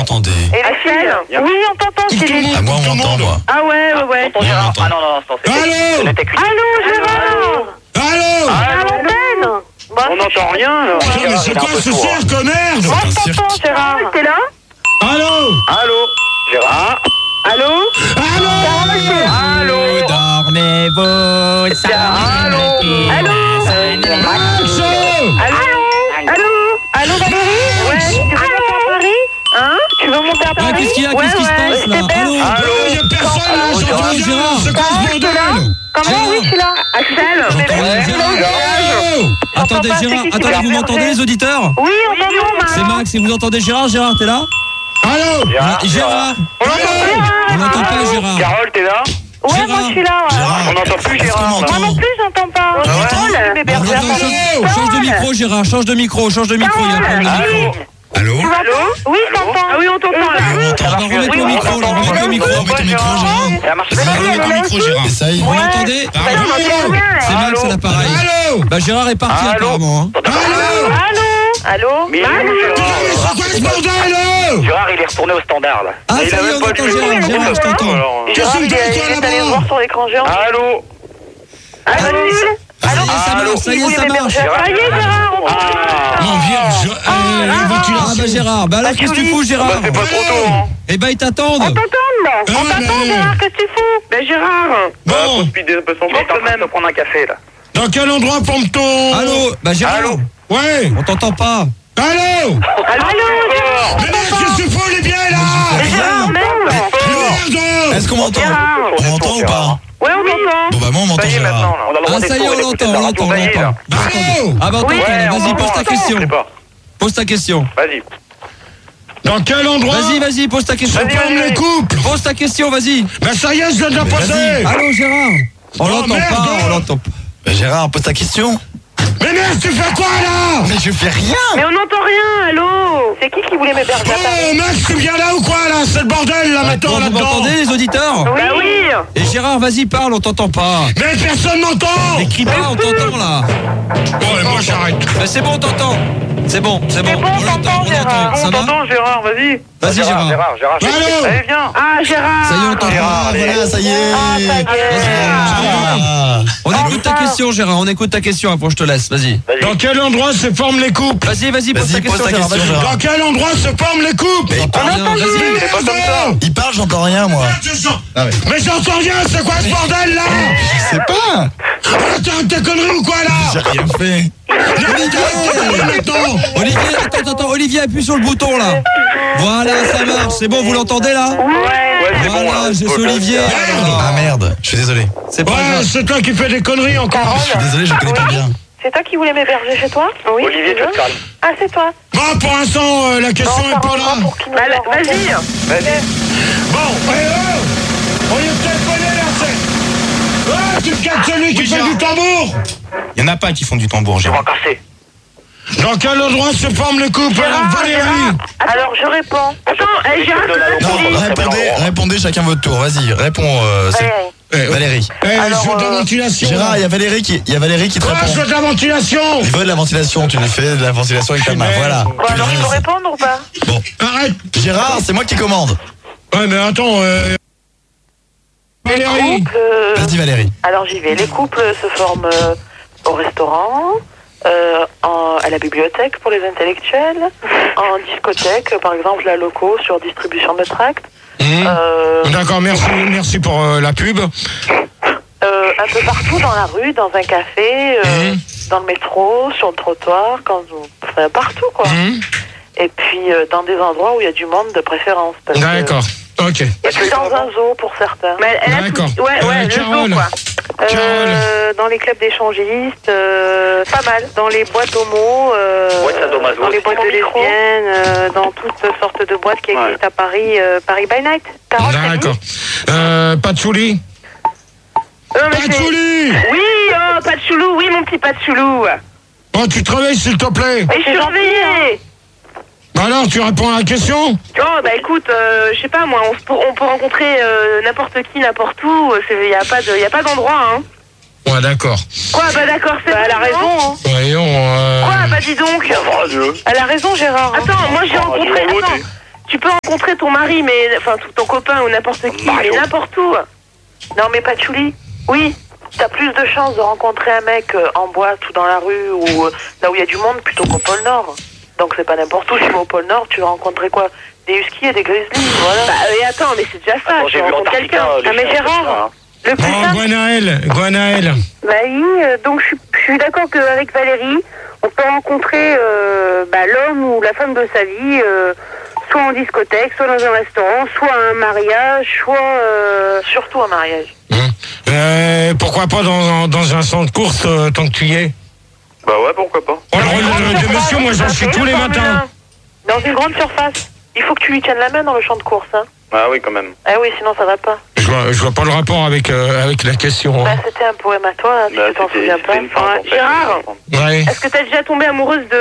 m'entendez? Axel? Oui, on t'entend, Céline. Ah, moi, on m'entend, moi. Ah ouais. Gérard. Ah non, c'est Allô, Gérard? Allô? À l'antenne? On n'entend rien, là. Putain, mais c'est quoi ce cirque, merde? Moi, je t'entends, Gérard. T'es là? Allô? Allô? Gérard? Allô? Allô? Dormez-vous, ça Allô? Allô, Valérie? Ouais, tu veux monter à Paris? Hein? Tu veux monter à Paris? Qu'est-ce qu'il y a? Qu'est-ce qui se passe, là? Allô? Il y a personne là, j'entends rien. C'est quoi ce bordel? Comment? Oui, je suis là. Axel? J'entends rien, Gérard. Attendez, Gérard, attendez, vous m'entendez, les auditeurs? Oui, on t'entend, Max. C'est Max, et vous entendez Gérard? Gérard, t'es là? Allô? Gérard. On n'entend pas, Gérard. Carole, t'es là? Ouais, moi, je suis là. On n'entend plus Gérard. Moi non plus, j'entends pas. Change de micro, Gérard, change de micro, il y a un problème de micro. Allô? Oui, je t'entends. Ah oui, on t'entend là. On va remettre le micro, là, remettre le micro. Remets ton micro, Gérard. Ça marche Remets ton micro, Gérard. Essaye. Vous l'entendez? C'est Max à l'appareil. Allô? Bah Gérard est parti apparemment. Allô? Mais Putain, mais c'est quoi ce bordel? Gérard, il est retourné au standard, là. Ah, ça y est, on entend Gérard, Gérard, je t'entends. Qu'est-ce que tu fais, toi, là-bas? voir sur l'écran géant. Allô? Ça y est, ça marche. Ça y est, Gérard, on Non, viens, Ah bah Gérard, bah là qu'est-ce que tu fous, Gérard? C'est pas trop tôt, hein. Eh bah ils t'attendent. On t'entend, Gérard, qu'est-ce que tu fous? Ben, Gérard. Bon, Speed un peu son temps, quand même. Prendre un café, là. dans quel endroit pompe-t-on? Allô? Bah Gérard. Allô? Ouais. On t'entend pas. Allô? Allô, Mais merde, qu'est-ce que tu fous, Olivier, là? Gérard, merde. Merde! Est-ce qu'on m'entend? On m'entend ou pas? Ouais, on t'entend. Bon, bah, moi, on m'entend, Ça y est, Gérard. maintenant, là. On a le droit Ah ça y est, d'être on d'écouter l'entend, la on radio, l'entend, ça y est, là. Allô? Ah bah on t'entend, vas-y, pose ta question. Pose ta question. Vas-y. Dans quel endroit? Vas-y, pose ta question. se forment les couples? Pose ta question, vas-y. Ben ça y est, je viens de la poser. Allô Gérard. On Oh, l'entend merde. pas, on l'entend pas. Bah, Gérard, pose ta question. Mais merde, tu fais quoi, là? Mais je fais rien. Mais on n'entend rien, allô? C'est qui voulait m'héberger à Paris? Oh, Max, tu viens là ou quoi, là? C'est le bordel, là, maintenant, Bon, vous là-dedans. m'entendez les auditeurs? Bah oui. Et Gérard, vas-y, parle, on t'entend pas. Mais personne m'entend. Mais crie pas, on t'entend là. Bon, et moi, j'arrête. Mais c'est bon, on t'entend. C'est bon, C'est bon, on l'entend, Gérard. Ça va? Gérard, vas-y. Vas-y Gérard. Gérard. Allô? Allez, viens. Ah, Gérard. Ça y est, on t'entend. Ah, voilà, ça y est. Ah, ça y est. Ah. On écoute ta question Gérard, on écoute ta question, après je te laisse, vas-y. Dans quel endroit se forment les couples? Vas-y, pose ta Vas-y, pose question ta Gérard. question, vas-y. Gérard. Dans quel endroit se forment les couples? Mais il parle rien, Vas-y. C'est pas comme ça. Il parle, j'entends rien, moi. Ah ouais. Mais j'entends rien, c'est quoi ce bordel, là? Je sais pas. Attends, t'es connerie ou quoi, là? J'ai rien fait. Maintenant. Olivier, attends, Olivier appuie sur le bouton là. Voilà, ça marche, c'est bon, vous l'entendez là? Ouais, c'est bon, là. Voilà, c'est Olivier. Ah merde, je suis désolé. C'est pas Ouais, grave. c'est toi qui fais des conneries encore. Je suis désolé, je connais pas bien. C'est toi qui voulais m'héberger chez toi? Oui. Olivier, tu veux te calmer. Ah, c'est toi. Bon, pour l'instant, la question est pas là. Vas-y. Vas-y. Bon, on y est téléphoné, là, c'est... Ouais, tu te calmes celui qui fait du tambour. Il y en a pas qui font du tambour, Je vais Gérard. en casser. Dans quel endroit se forment les couples? Alors, Valérie. Alors, je réponds. Attends, Gérard, Non, répondez chacun votre tour. Vas-y, réponds. Valérie. Je veux de la ventilation. Gérard, il y a Valérie qui te Ouais, je répond. veux de la ventilation. Il veut de la ventilation, tu lui fais de la ventilation avec ta main. Voilà. Bon, alors, je peux répondre ou pas? Bon. Arrête. Gérard, c'est moi qui commande. Ouais, mais attends, Valérie. Vas-y, Valérie. Alors, j'y vais. Les couples se forment au restaurant, à la bibliothèque pour les intellectuels, en discothèque, par exemple, la loco sur distribution de tracts. D'accord, merci pour la pub. Un peu partout dans la rue, dans un café, dans le métro, sur le trottoir, enfin, partout quoi. Et puis dans des endroits où il y a du monde de préférence. D'accord, ok. Et puis dans un zoo pour certains. Mais D'accord. Ouais, le Carole. zoo quoi. Carole. Dans les clubs d'échangistes, pas mal. Dans les boîtes homo, dans les boîtes de lesbiennes, dans toutes sortes de boîtes qui existent à Paris, Paris by Night. Carole, D'accord. Patchouli. Patchouli. Oui, Patchoulou, oui mon petit Patchoulou. Oh, tu te réveilles s'il te plaît. Et je suis réveillée. Alors, tu réponds à la question? Oh, bah écoute, je sais pas moi, on peut rencontrer n'importe qui, n'importe où, y a pas d'endroit, hein. Ouais, d'accord. Quoi, bah d'accord, c'est elle a raison, hein. Voyons, Quoi, bah dis donc. Elle a raison, Gérard. Attends, moi j'ai rencontré... Attends, tu peux rencontrer ton mari, mais enfin ton copain ou n'importe qui, mais n'importe où. Non, mais Patchouli, oui, t'as plus de chances de rencontrer un mec en boîte ou dans la rue ou là où il y a du monde plutôt qu'au pôle Nord. Donc c'est pas n'importe où. Si tu vas au pôle Nord, tu vas rencontrer quoi? Des huskies et des grizzlies, voilà. Bah, et attends, mais c'est déjà ça. Attends, j'ai vu quelqu'un. Ah, mais Gérard, le plus simple. Gwenaël. Bah oui, donc je suis d'accord qu'avec Valérie, on peut rencontrer l'homme ou la femme de sa vie, soit en discothèque, soit dans un restaurant, soit à un mariage, soit... Surtout un mariage. Pourquoi pas dans un centre de course tant que tu y es? Bah ouais, pourquoi pas. Oh, le rôle de monsieur, moi j'en suis tous les matins. Dans une grande surface. Il faut que tu lui tiennes la main dans le champ de course, hein. Ah oui, quand même. Ah oui, sinon ça va pas. Je vois pas le rapport avec la question. Bah, c'était un poème à toi, hein, si tu t'en souviens pas. Gérard, Ouais. est-ce que t'as déjà tombé amoureux de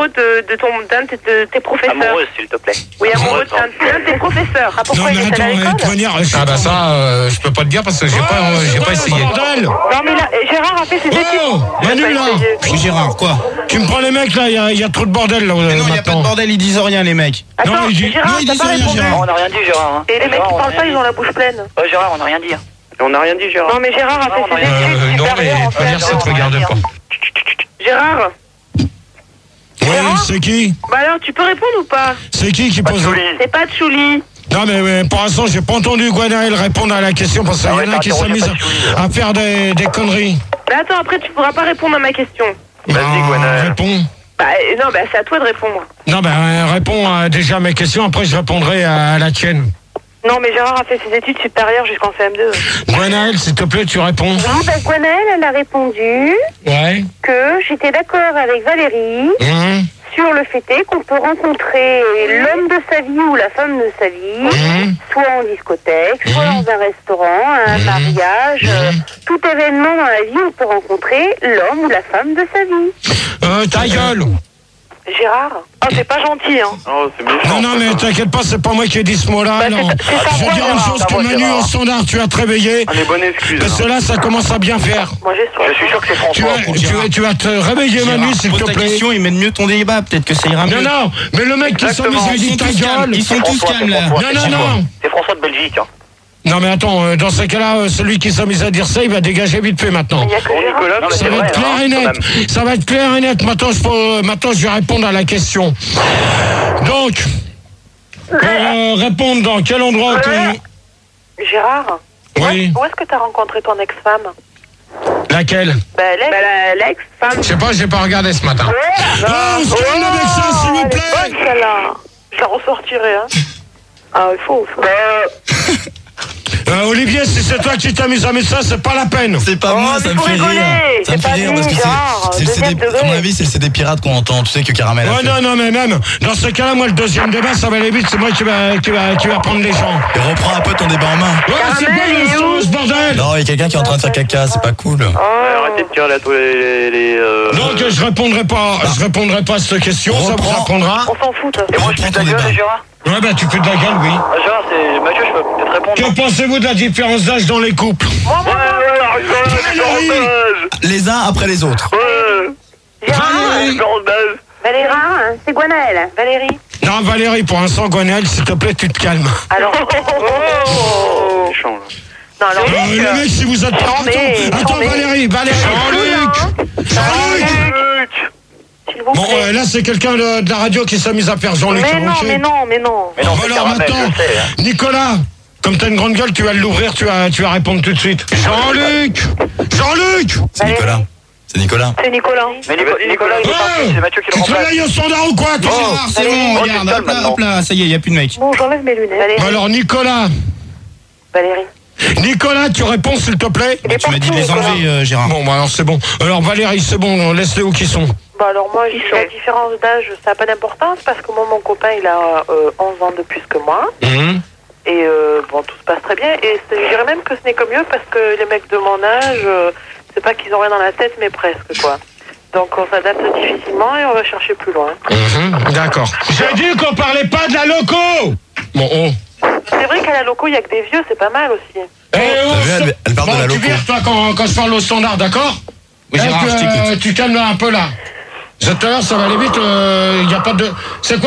tes professeurs? Amoureuse, s'il te plaît. Oui, amoureux d'un de tes professeurs. Ah, pourquoi il était à l'école? Ah bah ça, je peux pas te dire parce que j'ai pas essayé. Bordel. Non, mais là, Gérard a fait ses études. Oh, Manu là. Puis Gérard, quoi? Tu me prends les mecs là, il y a trop de bordel là. Mais non, il y a pas de bordel, ils disent rien les mecs. Attends, Non, il dit- Gérard, Non, ils t'as disent pas rien, répondu. Gérard. On n'a rien dit, Gérard. Hein. Et les mecs qui parlent pas, ils ont la bouche pleine. Gérard, on n'a rien dit. On n'a rien dit, Gérard. Non, mais Gérard a fait ses études Non mais supérieures, en pas dire fait. ça te regarde pas. Gérard, Oui, c'est qui? bah alors tu peux répondre ou pas? C'est qui pose? C'est pas Tchouli. Non mais pour l'instant j'ai pas entendu Gwenaël répondre à la question parce qu'il y en a qui s'amusent à faire des conneries. Bah attends, après tu pourras pas répondre à ma question. Vas-y, Gwenaël. Réponds. Bah non, bah c'est à toi de répondre. Non réponds déjà à mes questions, après je répondrai à la tienne. Non, mais Gérard a fait ses études supérieures jusqu'en CM2. Gwenaël, s'il te plaît, tu réponds. Oui, Gwenaël, elle a répondu Ouais. que j'étais d'accord avec Valérie sur le fait est qu'on peut rencontrer l'homme de sa vie ou la femme de sa vie, soit en discothèque, soit dans un restaurant, à un mariage, tout événement dans la vie, on peut rencontrer l'homme ou la femme de sa vie. Ta gueule. Gérard? Oh, c'est pas gentil, hein. Oh, c'est méchant. Non, mais t'inquiète pas, c'est pas moi qui ai dit ce mot-là. Bah, non. c'est ta Je voix, veux dire une Gérard, chose ta que voix, Manu, Gérard. au standard, tu as te réveiller. Allez, bonne excuse. Parce que là, ça commence à bien faire. Moi, j'ai soif. Je suis sûr que c'est François. Tu vas te réveiller, Manu, s'il Pose te ta plaît. question, ils mènent mieux ton débat, peut-être que ça ira mieux. Non, mais le mec qui s'amuse à dire ta gueule. Ils sont tous calmes là. Non. C'est François de Belgique, hein. Non, mais attends, dans ce cas-là, celui qui s'amuse à dire ça, il va dégager vite fait maintenant. Il y a que Bon, Gérard. Nicolas, non, mais Ça c'est va vrai, être clair hein, et quand net. même. Ça va être clair et net. Maintenant, je vais répondre à la question. Donc, pour répondre dans quel endroit Gérard? Oui. Où est-ce que t'as rencontré ton ex-femme? Laquelle? Bah, l'ex. Bah l'ex-femme. Je sais pas, j'ai pas regardé ce matin. Oh, on se calme avec ça, s'il vous plaît. Elle est bonne, celle-là. Je la ressortirai, hein. Ah, il faut. Olivier, si c'est toi qui t'amuses à mettre ça, c'est pas la peine. C'est pas moi, ça me faut fait rigoler, rire. Ça me c'est fait pas rire lui, parce que genre, c'est le deuxième CD. degré. À mon avis, c'est le CD pirate qu'on entend. Tu sais que Caramel a Oh fait. non, mais même, dans ce cas-là, moi, le deuxième débat, ça va aller vite, c'est moi qui va prendre les gens. Et reprends un peu ton débat en main. Ouais, c'est Caramel, pas il est où ce bordel. Non, il y a quelqu'un qui est en train de faire caca, c'est pas cool. Arrêtez de tirer les Donc, je répondrai pas à cette question, ça vous Reprends. apprendra. On s'en fout, Et moi, je fais de la gueule, Gérard. Ouais, bah, tu fais de la gueule, oui. Ah, Gérard, c'est Mathieu, je peux peut-être répondre. Que pensez-vous de la différence d'âge dans les couples? Valérie. Les uns après les autres. Valérie. Valérie, C'est Gwenaël. Valérie. Non, Valérie, pour l'instant, Gwenaël, s'il te plaît, tu te calmes. Alors. C'est méchant, là. Non, alors. Les mecs, si vous êtes pas... Attends, Valérie. Jean-Luc. S'il vous Bon, plaît. là, c'est quelqu'un de la radio qui s'amuse à faire Jean-Luc. Mais non, ok. mais non. Mais non, c'est Voilà, Caramel, maintenant, je sais. Hein. Nicolas, comme t'as une grande gueule, tu vas l'ouvrir, tu vas répondre tout de suite. Jean-Luc. C'est Nicolas. C'est Nicolas. C'est Nicolas. Mais Nicolas, il est parti, c'est Mathieu qui le Tu remplace. travailles au standard ou quoi, toi? Gérard, c'est bon, regarde, hop là, ça y est, il n'y a plus de mec. Bon, j'enlève mes lunettes. Valérie. Alors, Nicolas, tu réponds, s'il te plaît? Mais tu m'as dit de les enlever, Gérard. Bon, bah alors c'est bon. Alors, Valérie, c'est bon, laisse-les où qu'ils sont. Bah alors moi, la différence d'âge, ça n'a pas d'importance parce que moi, mon copain, il a 11 ans de plus que moi. Et bon, tout se passe très bien. Et je dirais même que ce n'est que mieux parce que les mecs de mon âge, c'est pas qu'ils ont rien dans la tête, mais presque, quoi. Donc on s'adapte difficilement et on va chercher plus loin. D'accord. J'ai dit qu'on parlait pas de la loco. Bon, C'est vrai qu'à la loco, il n'y a que des vieux, c'est pas mal aussi. Eh, T'as vu, elle parle de la tu loco. vires, toi, quand je parle au standard, d'accord? Oui, Gérard, je t'écoute. Tu calmes un peu, là. Tout à l'heure, ça va aller vite, il n'y a pas de... C'est quoi, là?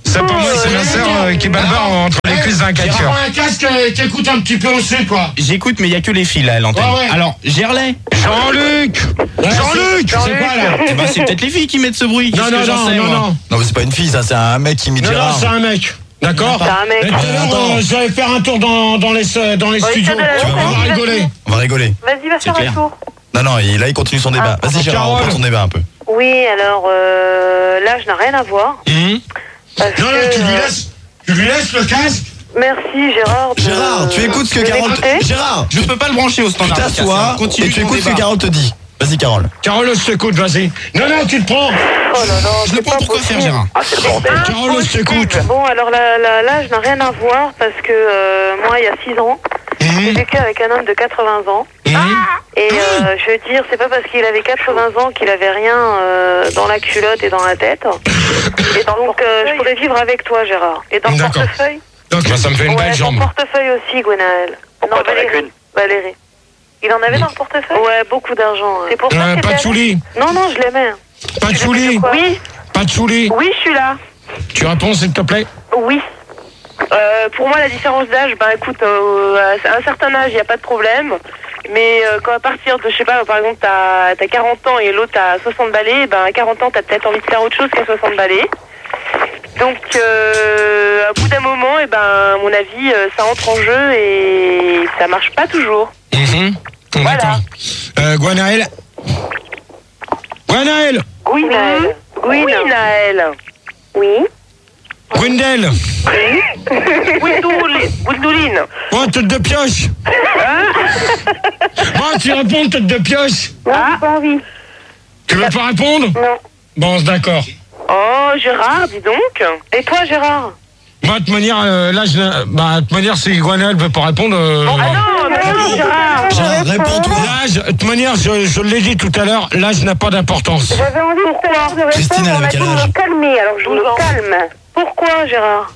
C'est pas moi, c'est ma sœur qui balbare entre les cuisses d'un catcheur. Il y a un casque qui écoute un petit peu aussi, quoi. J'écoute, mais il n'y a que les filles là à l'antenne. Ouais. Alors, Gerlay. Jean-Luc, c'est quoi là? Eh ben, c'est peut-être les filles qui mettent ce bruit. Non, Non, mais c'est pas une fille, ça, c'est un mec qui imite Gérard. Non, c'est un mec. D'accord. C'est un mec. Et tout à l'heure, je vais faire un tour dans les studios. On va rigoler. On va rigoler. Vas-y, va faire un tour. Non, là, il continue son débat. Vas-y, Gérard, reprends ton débat un peu. Oui, alors l'âge n'a rien à voir. Parce Non, que, tu lui laisses le casque. Merci Gérard. Gérard, tu écoutes ce que Carole... Gérard, Je peux pas le brancher au standard. tu t'assois et tu écoutes ce que Carole te dit. Vas-y, Carole. Carole, je t'écoute, vas-y. Non, tu te prends. Oh là là, Je ne sais pas pourquoi faire, Gérard. Ah, c'est le bordel. Carole, je t'écoute. Bon, alors l'âge n'a rien à voir parce que moi, il y a 6 ans, j'ai vécu avec un homme de 80 ans. Et je veux dire, c'est pas parce qu'il avait 80 ans qu'il avait rien dans la culotte et dans la tête. Et donc, je pourrais vivre avec toi, Gérard. Et dans le D'accord. portefeuille? Donc, ça me fait une belle Ouais, dans jambe. le portefeuille aussi, Gwenaël. Pourquoi Non, t'en as qu'une? Valérie. Il en avait dans le portefeuille? Ouais, beaucoup d'argent. C'est pour ça que Pas de chouli. Non, je l'aimais. Pas de chouli. Oui, Pas de chouli. Oui, je suis là. Tu réponds, s'il te plaît. Oui. Pour moi, la différence d'âge, écoute, à un certain âge, il n'y a pas de problème. Mais quand à partir de, je sais pas, par exemple, t'as 40 ans et l'autre a 60 balais, à 40 ans, t'as peut-être envie de faire autre chose qu'à 60 balais. Donc, à bout d'un moment, à mon avis, ça entre en jeu et ça marche pas toujours. D'accord. Gwenaël. Oui, Naël. Oui, Naël. Oui. Gwendel. Gwendoline. Oh, tête de pioche. Bon, tu réponds, tête de pioche. Non, j'ai pas envie. Tu veux pas répondre? Non. Bon, c'est d'accord. Oh, Gérard, dis donc. Et toi, Gérard? Moi, de toute manière, de toute manière, si Gwenaël veut pas répondre... Non, Gérard. Gérard, réponds-toi. L'âge, de toute manière, je l'ai dit tout à l'heure, l'âge n'a pas d'importance. J'avais envie tout à l'heure de Christine, répondre, elle on avait m'a dit quel de âge? me calmer, alors je 12 ans. me calme. Pourquoi, Gérard?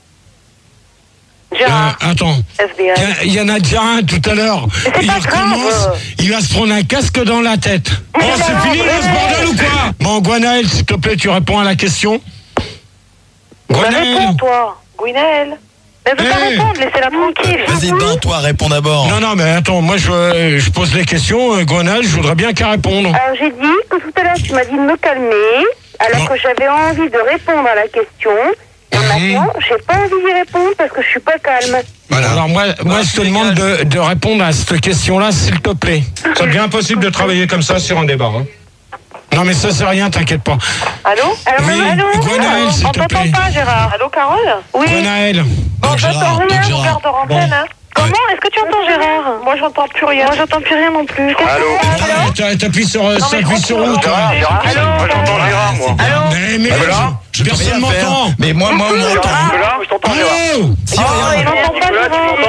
Gérard, Attends, FBI. il y en a déjà un tout à l'heure. Il recommence, il va se prendre un casque dans la tête. Bon, c'est fini là, ce bordel ou quoi? Bon, Gwenaël, s'il te plaît, tu réponds à la question. Réponds, toi. Gwenaël. Elle veut pas répondre, laissez-la tranquille. Vas-y, dans toi, réponds d'abord. Non, mais attends, moi je pose les questions, Gwenaël, je voudrais bien qu'elle réponde. Alors j'ai dit que tout à l'heure tu m'as dit de me calmer, alors que j'avais envie de répondre à la question. Et maintenant, j'ai pas envie d'y répondre parce que je suis pas calme. Voilà. Alors moi je te demande de répondre à cette question-là, s'il te plaît. Ça devient impossible de travailler comme ça sur un débat. Hein. Non mais ça c'est rien, t'inquiète pas. Allô? Oui, Gwenaël, s'il On te t'entend plaît. pas, Gérard. Allô, Carole? Oui. Gwenaël. Donc Gérard, On garde antenne, hein. Comment? Est-ce que tu entends Gérard? Moi, j'entends plus rien. Moi, j'entends plus rien non plus. Allô? T'appuies sur où, toi? Gérard, moi j'entends Gérard, moi. Mais je peux personne rien faire. m'entend. Mais moi, on m'entend. Nicolas, je t'entends Gérard. Oh Si, regarde. Il n'entend pas,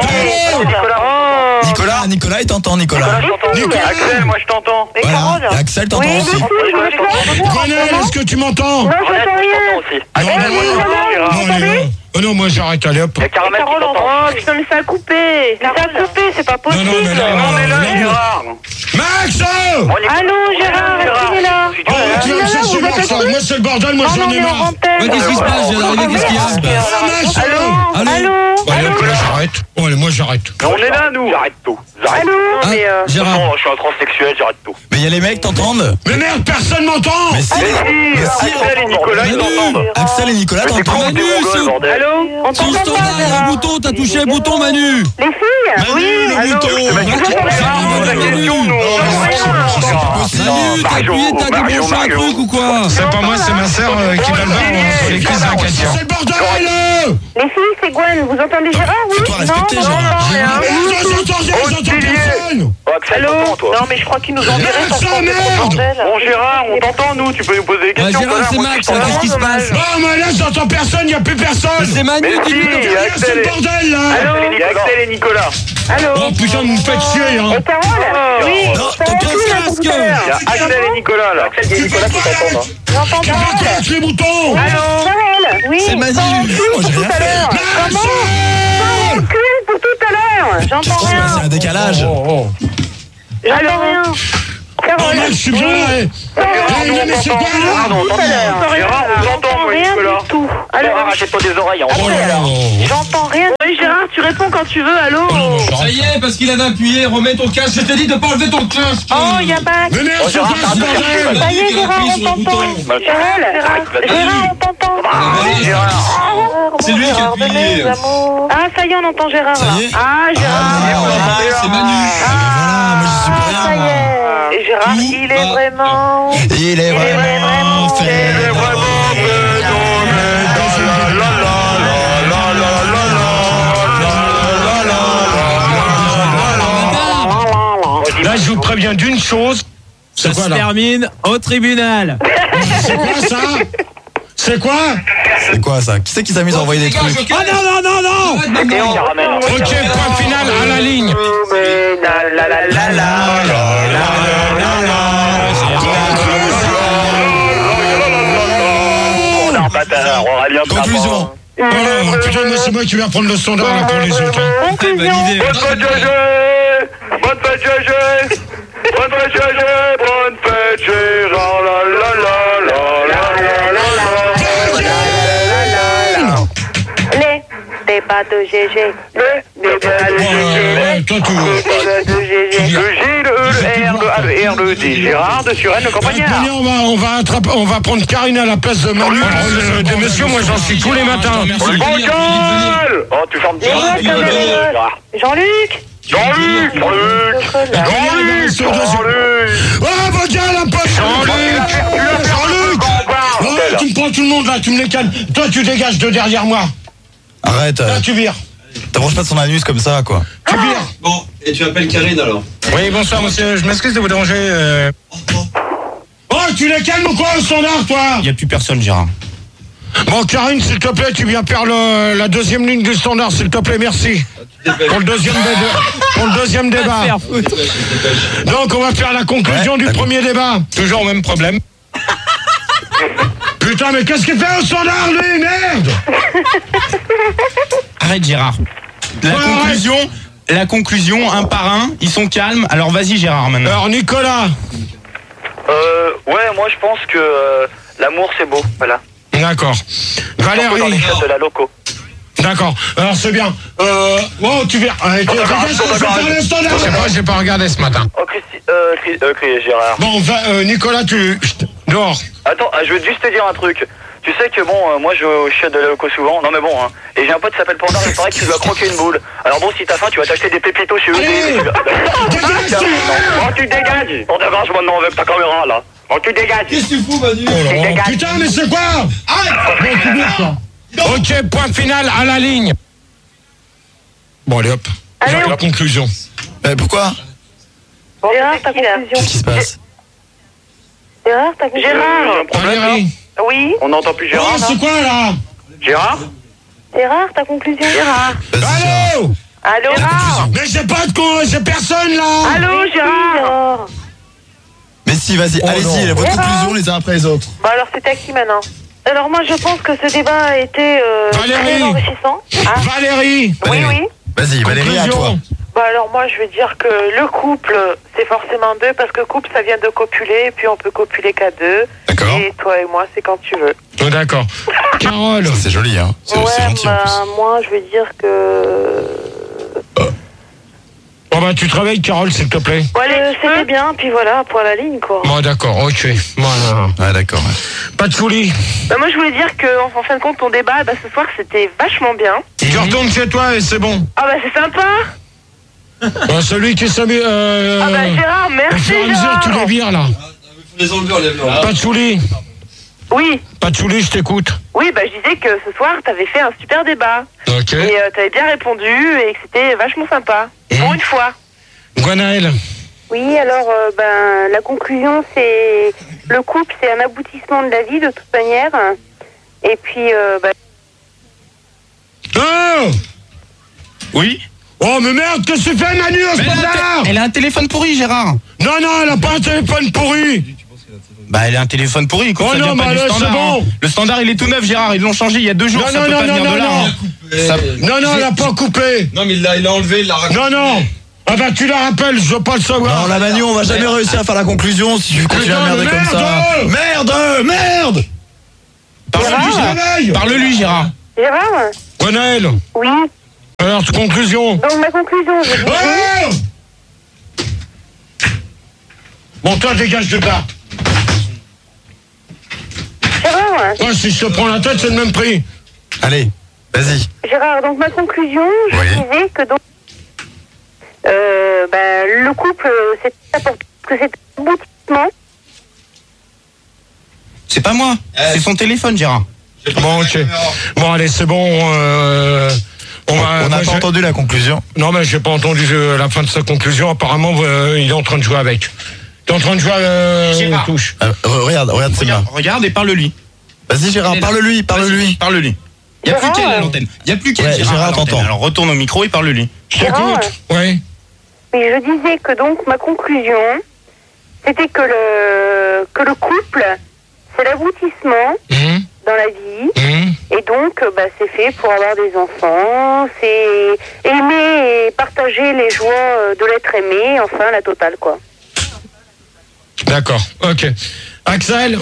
Gérard. Nicolas, il t'entend, Nicolas. Axel, moi je t'entends. Et Carole? Et Axel t'entend Oui, aussi. Gwenaël, est-ce que tu m'entends? Non, Ronald, j'entends je rien. t'entends aussi. Axel, moi je t'entends Gérard. Non, oh non, moi j'arrête, allez hop. Il y a Caramel qui Carole, t'entend. Oh, putain, mais ça a coupé. Ça a coupé, c'est pas possible. Non, mais là, On est là, Gérard. Max! Allô, Gérard, est-ce qu'il est là? Oh, tu vas me chercher Max, moi c'est le bordel, moi j'en ai marre. Ouais, qu'est-ce qui se passe, Gérard? Qu'est-ce qu'il y a? Ah, Max! Allô? Allez, hop, là, j'arrête. Bon, allez, moi j'arrête. On est là, nous. J'arrête tout. J'arrête. Ah, Gérard. Non, je suis un transsexuel, j'arrête tout. Mais il y a les mecs, t'entendent? Mais merde, personne m'entend! Mais si, Axel et Nicolas, ils t'entendent. Axel et Nicolas t'entendent? Manu, c'est- bordel. Allô? On Sur le t'entend pas, standard, Gérard. le bouton, t'as touché le bouton, Manu. Les filles? Manu, le bouton! La question, nous. Manu, t'as appuyé, t'as débranché un truc ou quoi? C'est pas moi, c'est ma sœur qui va le voir entre les cuisses d'un catcheur. C'est le bordel! Les filles, c'est Gwen. Vous entendez Gérard, oui? Fais-toi respecter, Gérard. J'entends personne! Oh, Axel, t'entends, toi. Non, mais je crois qu'il nous enverrait sans Max, qu'on merde. ait trop de bordel. Bon, Gérard, on t'entend, nous. Tu peux nous poser des Ouais, questions. Gérard, c'est Max, qu'est-ce qui se passe? Oh, mais là, j'entends personne, y'a plus personne! C'est Manu, Mais si, dis-lui. il y a C'est Axel le et- bordel, là! Il y a Axel et Nicolas. Allô? Oh putain, vous me faites chier, hein! Et Carole? Oui. Non, Ça ton va casque! plus, là, pour tout à l'heure. Il y a Axel et Nicolas, là. Axel et Nicolas qui t'entendent. J'entends Tu pas. craques les boutons! Carole? Oui. C'est Manu. Moi, j'ai rien fait. Recule pour tout à l'heure. J'entends Qu'est-ce qui se passe? Il y a rien. un décalage. Oh, J'entends rien. Carole? Oh mec, je suis bien là. Gérard, Mais c'est quoi là? Gérard, on t'entend, moi, Rien Nicolas. du tout. Allô. Achète-toi des oreilles. Oh là là. J'entends rien. Oui, Gérard, tu réponds quand tu veux, allô. Ça y est, parce qu'il avait appuyé, remets ton casque. Je t'ai dit de pas enlever ton casque. Oh, y'a pas. Mais merde, c'est quoi ce bordel? Ça y est, Gérard, on t'entend. Gérard, on t'entend. C'est lui qui a appuyé. Ah, ça y est, on entend Gérard. Ça y est? Ah, Gérard. C'est Manu. Voilà, moi j'y suis pour Ça y rien. est. Et Gérard, il est vraiment. Il est vraiment fait. Là, je vous préviens d'une chose. Ça C'est quoi se là? termine au tribunal. C'est quoi ça? C'est quoi? C'est quoi ça? Qui c'est qui s'amuse à envoyer des trucs? Oh non, non, non, non! Ok, point final à la ligne. Conclusion. Oh putain, mais c'est moi qui vais prendre le standard là pour les autres. Hein. Bonne fête, GG. Bonne fête, GG. Bonne fête, GG. Bonne fête, Gérard. La la la la la la Les débats de GG. Les débats de GG. Toi, tu... Le G, le R, le A, le R, le D. Gérard de Suresnes, le campagnard. On va prendre Karine à la place de Manu. De monsieur, moi j'en suis tous les matins. Bonjour. Oh, tu fermes bien. Jean-Luc. Jean-Luc. Oh, Bocal, la poche! Jean-Luc! Oh, tu me prends tout le monde là, tu me les calmes. Toi, tu dégages de derrière moi. Arrête, Là, tu vires. t'approches pas de son anus comme ça, quoi. Tu vires. Bon, et tu appelles Karine alors? Oui, bonsoir, monsieur. Je m'excuse de vous déranger. Oh, tu les calmes ou quoi, au standard, toi? Il n'y a plus personne, Gérard. Bon, Karine, s'il te plaît, tu viens faire la deuxième ligne du standard, s'il te plaît, merci. Pour le deuxième débat. Donc, on va faire la conclusion du premier débat. Toujours au même problème. Putain, mais qu'est-ce qu'il fait au standard, lui? Merde! Arrête, Gérard. La conclusion, un par un, ils sont calmes. Alors vas-y, Gérard, maintenant. Alors, Nicolas. Ouais, moi je pense que l'amour c'est beau, voilà. D'accord. Dans les Valérie. chiottes de la loco. D'accord. Alors, c'est bien. Oh, tu viens. J'ai pas regardé ce matin. Oh, Gérard. Bon, Nicolas, dehors. Attends, je veux juste te dire un truc. Tu sais que bon, moi je vais aux chiottes de la loco souvent, non mais bon, hein. Et j'ai un pote qui s'appelle Pandore, il paraît que tu dois croquer une boule. Alors bon, si t'as faim, tu vas t'acheter des pépitos chez eux. Oh, tu dégages. On dégage maintenant avec ta caméra là. Oh, tu dégages. Qu'est-ce que tu fous, Manu? Putain, mais c'est quoi? Arrête. Ok, point final à la ligne. Bon, allez hop. Allez, La conclusion. Pourquoi? Gérard, ta conclusion. Qu'est-ce qui se passe? Gérard, ta conclusion. Valérie. Oui. On n'entend plus Gérard, Oh, là. c'est quoi là? Gérard. Gérard, ta conclusion. Gérard. Allô? Allô. Gérard. Mais j'ai pas de con, j'ai personne là. Allô, Gérard. Mais si, vas-y, allez-y, votre conclusion les uns après les autres. Bon, alors c'était à qui maintenant? Alors moi je pense que ce débat a été très enrichissant. Ah. Valérie. Oui, oui. Vas-y, Valérie, à toi. Bah alors moi je vais dire que le couple c'est forcément deux parce que couple ça vient de copuler et puis on peut copuler qu'à deux. D'accord. Et toi et moi c'est quand tu veux. Oh, d'accord. Carole. C'est joli, hein. C'est gentil en plus. Moi je vais dire que... Bon bah tu te réveilles, Carole, s'il te plaît. C'était bien, puis voilà, pour la ligne quoi. Bon d'accord, ok. Voilà. Ouais, d'accord. Ouais. Pas de folie. Bah moi je voulais dire que en fin de compte ton débat ce soir c'était vachement bien. Tu retournes chez toi et c'est bon. Ah bah c'est sympa. Bah, celui qui s'amuse... Ah bah Gérard, au merci fur et à mesure, Gérard. tu les vires là. Faut les enlever, enlève-le. Pas de folie. Oui, Pas de folie, je t'écoute. oui, bah je disais que ce soir t'avais fait un super débat. Ok. Et t'avais bien répondu et que c'était vachement sympa. Pour une fois. Gwenaël. Oui, alors la conclusion c'est le couple c'est un aboutissement de la vie de toute manière. Et puis Oh Oui. Oh mais merde, qu'est-ce que tu fais Manu au standard? Elle a un téléphone pourri, Gérard. Non, elle a pas un téléphone pourri. Bah, elle a un téléphone pourri. Comme Oh ça non, vient pas mais du là, standard. c'est bon. Hein. Le standard, il est tout neuf, Gérard. Ils l'ont changé il y a 2 jours. Non, ça non, peut non, pas non, venir non, de là. non. Hein. Non, elle a pas coupé. Non, mais il l'a enlevé, il l'a rajouté. Non. Ah bah tu la rappelles, je veux pas le savoir. Non, la Manu, on va jamais réussir à faire la conclusion si tu continues à merder comme ça. Merde. Parle-lui, Gérard. Gérard? Gwenaël. Oui. Alors, conclusion. Donc ma conclusion, je disais... Oh bon, toi, dégage de là. Gérard? Ouais, si je te prends la tête, c'est le même prix. Allez, vas-y. Gérard, donc ma conclusion, je disais que donc... le couple, c'est important que c'est un aboutissement. C'est pas moi, c'est son téléphone, Gérard. Bon, ok. Bon, allez, c'est bon. On n'a pas entendu la conclusion. Non, mais j'ai pas entendu la fin de sa conclusion. Apparemment, il est en train de jouer avec. Il est en train de jouer aux touches. Regarde, c'est bien. Regarde et parle-lui. Vas-y, Gérard, parle-lui. Il n'y a plus qu'elle à l'antenne. Il n'y a plus qu'elle, Gérard, t'entends. Alors retourne au micro et parle-lui. Je t'écoute. Oui. Mais je disais que donc ma conclusion, c'était que le couple, c'est l'aboutissement dans la vie. Et donc, c'est fait pour avoir des enfants. C'est aimer et partager les joies de l'être aimé. Enfin, la totale, quoi. D'accord, ok. Axel?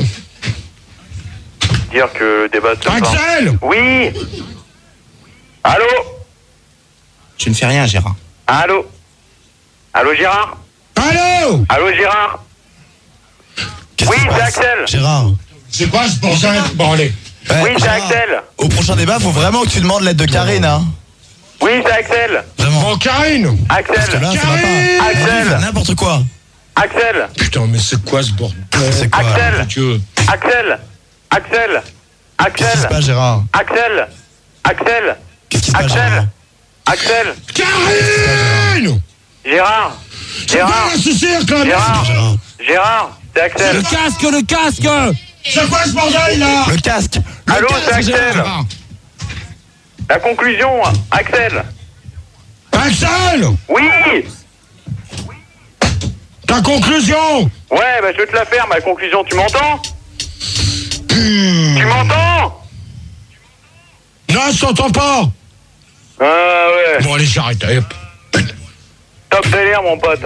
Dire que le débat se Axel! Oui. Allô? Je ne fais rien, Gérard. Allô? Allô, Gérard? Allô? Allô, Gérard? Oui, c'est Axel. Gérard. C'est quoi ce bordel? Bon, allez. Oui, c'est Gérard, Axel. Au prochain débat, faut vraiment que tu demandes l'aide de Karine, hein. Oui, c'est Axel. Vraiment. Bon, Karine! Parce que Axel. là, ça va pas. Axel. N'importe quoi. Axel. Putain, mais c'est quoi ce bordel? C'est quoi? Axel. Dieu. Axel. Axel. Qu'est-ce qui se passe, Gérard? Axel. Axel. Qu'est-ce qui se passe, Gérard? Axel. Karine! Gérard. C'est quoi ce cirque, là? Gérard. C'est Axel. Le casque! C'est quoi ce bordel, là? Le casque. Allô, c'est Axel. La conclusion, Axel. Axel! Oui. Ta conclusion! Ouais, je vais te la faire, ma conclusion. Tu m'entends? Tu m'entends? Non, je t'entends pas! Ah ouais. Bon, allez, j'arrête. Allez, hop. Top délire, mon pote.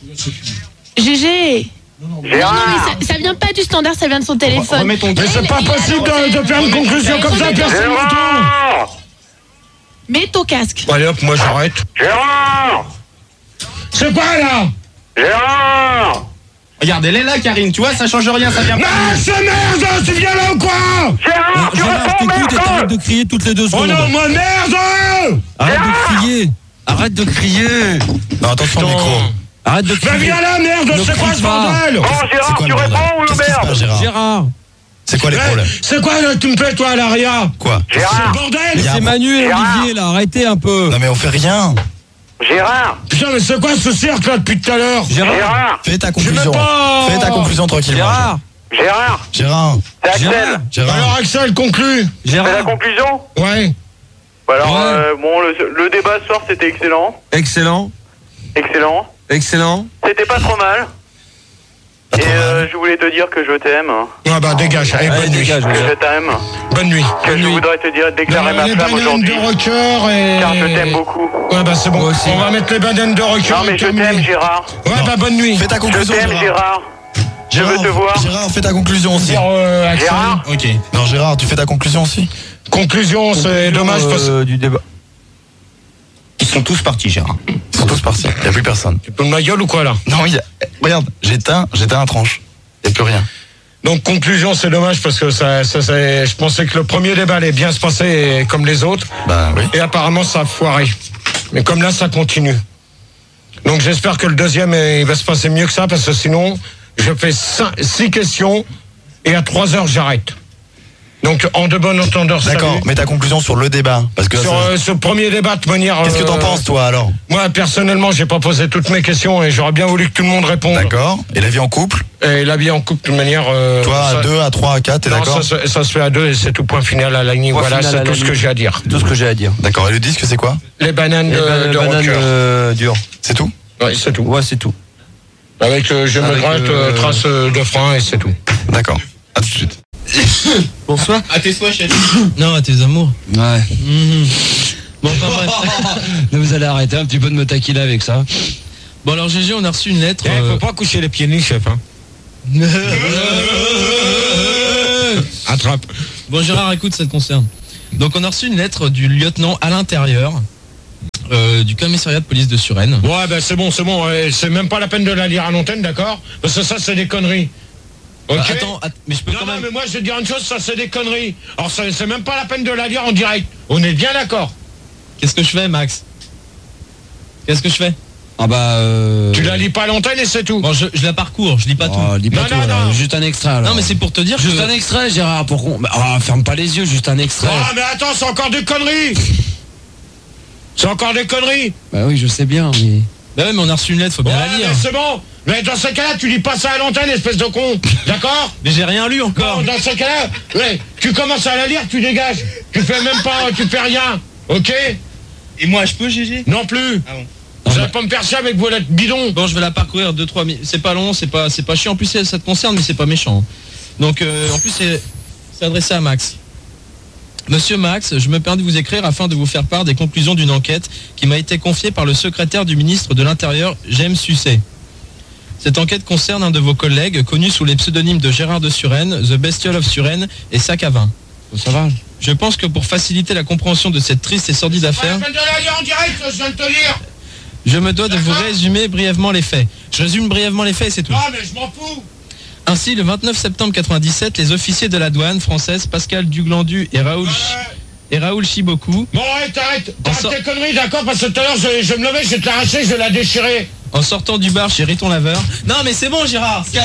GG. Gérard. Non, mais ça vient pas du standard, ça vient de son téléphone. Mais c'est pas possible de faire une conclusion comme ça, personne n'entend! Gérard. Mets ton casque. Allez, hop, moi j'arrête. Gérard. C'est quoi, là? Gérard. Regarde, elle est là, Karine, tu vois, ça change rien, ça vient pas. Non, c'est merde! Tu viens là ou quoi? Gérard, tu Gérard, je réponds, t'écoute et t'arrêtes merde. de crier toutes les 2 Oh secondes. non, moi merde! Arrête de crier. Non, attention au micro. Arrête de Bah crier. viens là, merde! C'est quoi ce bordel? Bon, Gérard, quoi, tu le bordel? réponds ou Qu'est-ce qui se merde? passe, Gérard? Gérard. C'est quoi les problèmes? C'est quoi là que tu me fais, toi, à l'arrière? Quoi? C'est le Gérard. bordel! C'est Manu et Gérard. Olivier là, arrêtez un peu. Non, mais on fait rien. Gérard. Putain, mais c'est quoi ce cirque là depuis tout à l'heure? Gérard. Fais ta Je conclusion. veux pas. Fais ta conclusion tranquillement. Gérard. Gérard. Gérard. C'est Axel. Gérard. Gérard. Alors, Axel, conclue. C'est la Gérard. conclusion? Ouais. Alors, Ouais. bon, le débat ce soir, c'était excellent. Excellent. Excellent. Excellent. C'était pas trop mal. Pas Et trop mal. je voulais te dire que je t'aime. Ah bah dégage, allez, Allez, bonne nuit. dégage. Que je t'aime. Bonne nuit. Que je voudrais te dire, déclarer ma Les flamme bananes aujourd'hui. de rocker et... Car je t'aime beaucoup. Ouais bah c'est bon, Moi aussi. on va mettre les bananes de rocker. Non, mais je t'aime, Gérard. Ouais bah bonne nuit. Fais ta Je conclusion, t'aime, Gérard. Je veux te voir. Gérard, fais ta conclusion aussi. Dire, Axel. Gérard. Ok. Non, Gérard, tu fais ta conclusion aussi. Conclusion, c'est dommage parce que... Du débat. Ils sont tous partis, Gérard. Ils sont tous partis. Il n'y a plus personne. Tu peux de ma gueule ou quoi là? Non, regarde, j'éteins la tranche. Il n'y a plus rien. Donc conclusion, c'est dommage parce que je pensais que le premier débat allait bien se passer comme les autres. Bah oui. Et apparemment ça a foiré. Mais comme là ça continue. Donc j'espère que le deuxième il va se passer mieux que ça parce que sinon je fais 6 questions et à 3 heures j'arrête. Donc en de bon entendeur. D'accord, salut. mais ta conclusion sur le débat. Parce que Sur ce premier débat de manière... qu'est-ce que t'en penses, toi, alors? Moi personnellement j'ai pas posé toutes mes questions et j'aurais bien voulu que tout le monde réponde. D'accord. Et la vie en couple? Et la vie en couple de manière... Toi, à ça- 2, à 3, à 4, t'es Non, d'accord? ça se fait à 2 et c'est tout, point final à la ligne. Point Voilà, final à c'est la tout ce ligne. que j'ai à dire. Tout ce que j'ai à dire. D'accord. Et le disque, c'est quoi? Les bananes de rocker. dures. C'est tout? Ouais, c'est tout. Ouais, c'est tout. Avec je me Avec, gratte, trace de frein et c'est tout. D'accord. À tout de suite. Bonsoir. À tes souhaits, chérie. Non, à tes amours. Ouais. Bon, enfin bref. Là, vous allez arrêter un petit peu de me taquiner avec ça. Bon alors GG, on a reçu une lettre. Faut pas coucher les pieds nus, chef. Hein. Attrape. Bon Gérard, écoute, ça te concerne. Donc on a reçu une lettre du lieutenant à l'intérieur du commissariat de police de Suresnes. Ouais, ben c'est bon. C'est même pas la peine de la lire à l'antenne, d'accord? Parce que ça, c'est des conneries. Ok. Attends, mais je peux quand même... Non, mais moi, je vais te dire une chose, ça, c'est des conneries. Alors, c'est même pas la peine de la lire en direct. On est bien d'accord. Qu'est-ce que je fais, Max? Qu'est-ce que je fais? Ah bah... Tu la lis pas à l'antenne et c'est tout. Bon, je la parcours, je lis pas tout. Lis pas Non, tout, non, alors. non. Juste un extrait, alors. Non, mais c'est pour te dire Juste que... un extrait, Gérard, pour qu'on... ferme pas les yeux, juste un extrait. Ah, mais attends, c'est encore des conneries. C'est encore des conneries. Bah oui, je sais bien, mais... Bah ouais, mais on a reçu une lettre, faut bien la lire. Mais c'est bon. Mais dans ce cas-là, tu lis pas ça à l'antenne, espèce de con. D'accord? Mais j'ai rien lu encore. Non, dans ce cas-là, ouais, tu commences à la lire, tu dégages. Tu fais même pas, tu fais rien. Ok? Et moi, je peux, GG? Non plus. Ah bon. Vous allez pas me faire ça avec vos lettres bidons. Bon, je vais la parcourir 2-3 minutes. C'est pas long, c'est pas chiant. En plus, ça te concerne, mais c'est pas méchant. Donc, en plus, c'est adressé à Max. Monsieur Max, je me permets de vous écrire afin de vous faire part des conclusions d'une enquête qui m'a été confiée par le secrétaire du ministre de l'Intérieur, James Sucet. Cette enquête concerne un de vos collègues, connu sous les pseudonymes de Gérard de Suresnes, The Bestiole of Suresnes et Sac à vin. Ça va? Je pense que pour faciliter la compréhension de cette triste et sordide affaire... Pas la peine de la lire en direct, je viens de te lire. Je me dois de vous résumer brièvement les faits. Je résume brièvement les faits et c'est tout. Ah, mais je m'en fous. Ainsi, le 29 septembre 97, les officiers de la douane française, Pascal Duglandu et Raoul Chiboku... Bon, t'arrête tes conneries, d'accord? Parce que tout à l'heure, je me levais, je vais te l'arracher, je vais la déchirer. En sortant du bar chez Riton Laveur... Non, mais c'est bon, Gérard. C'est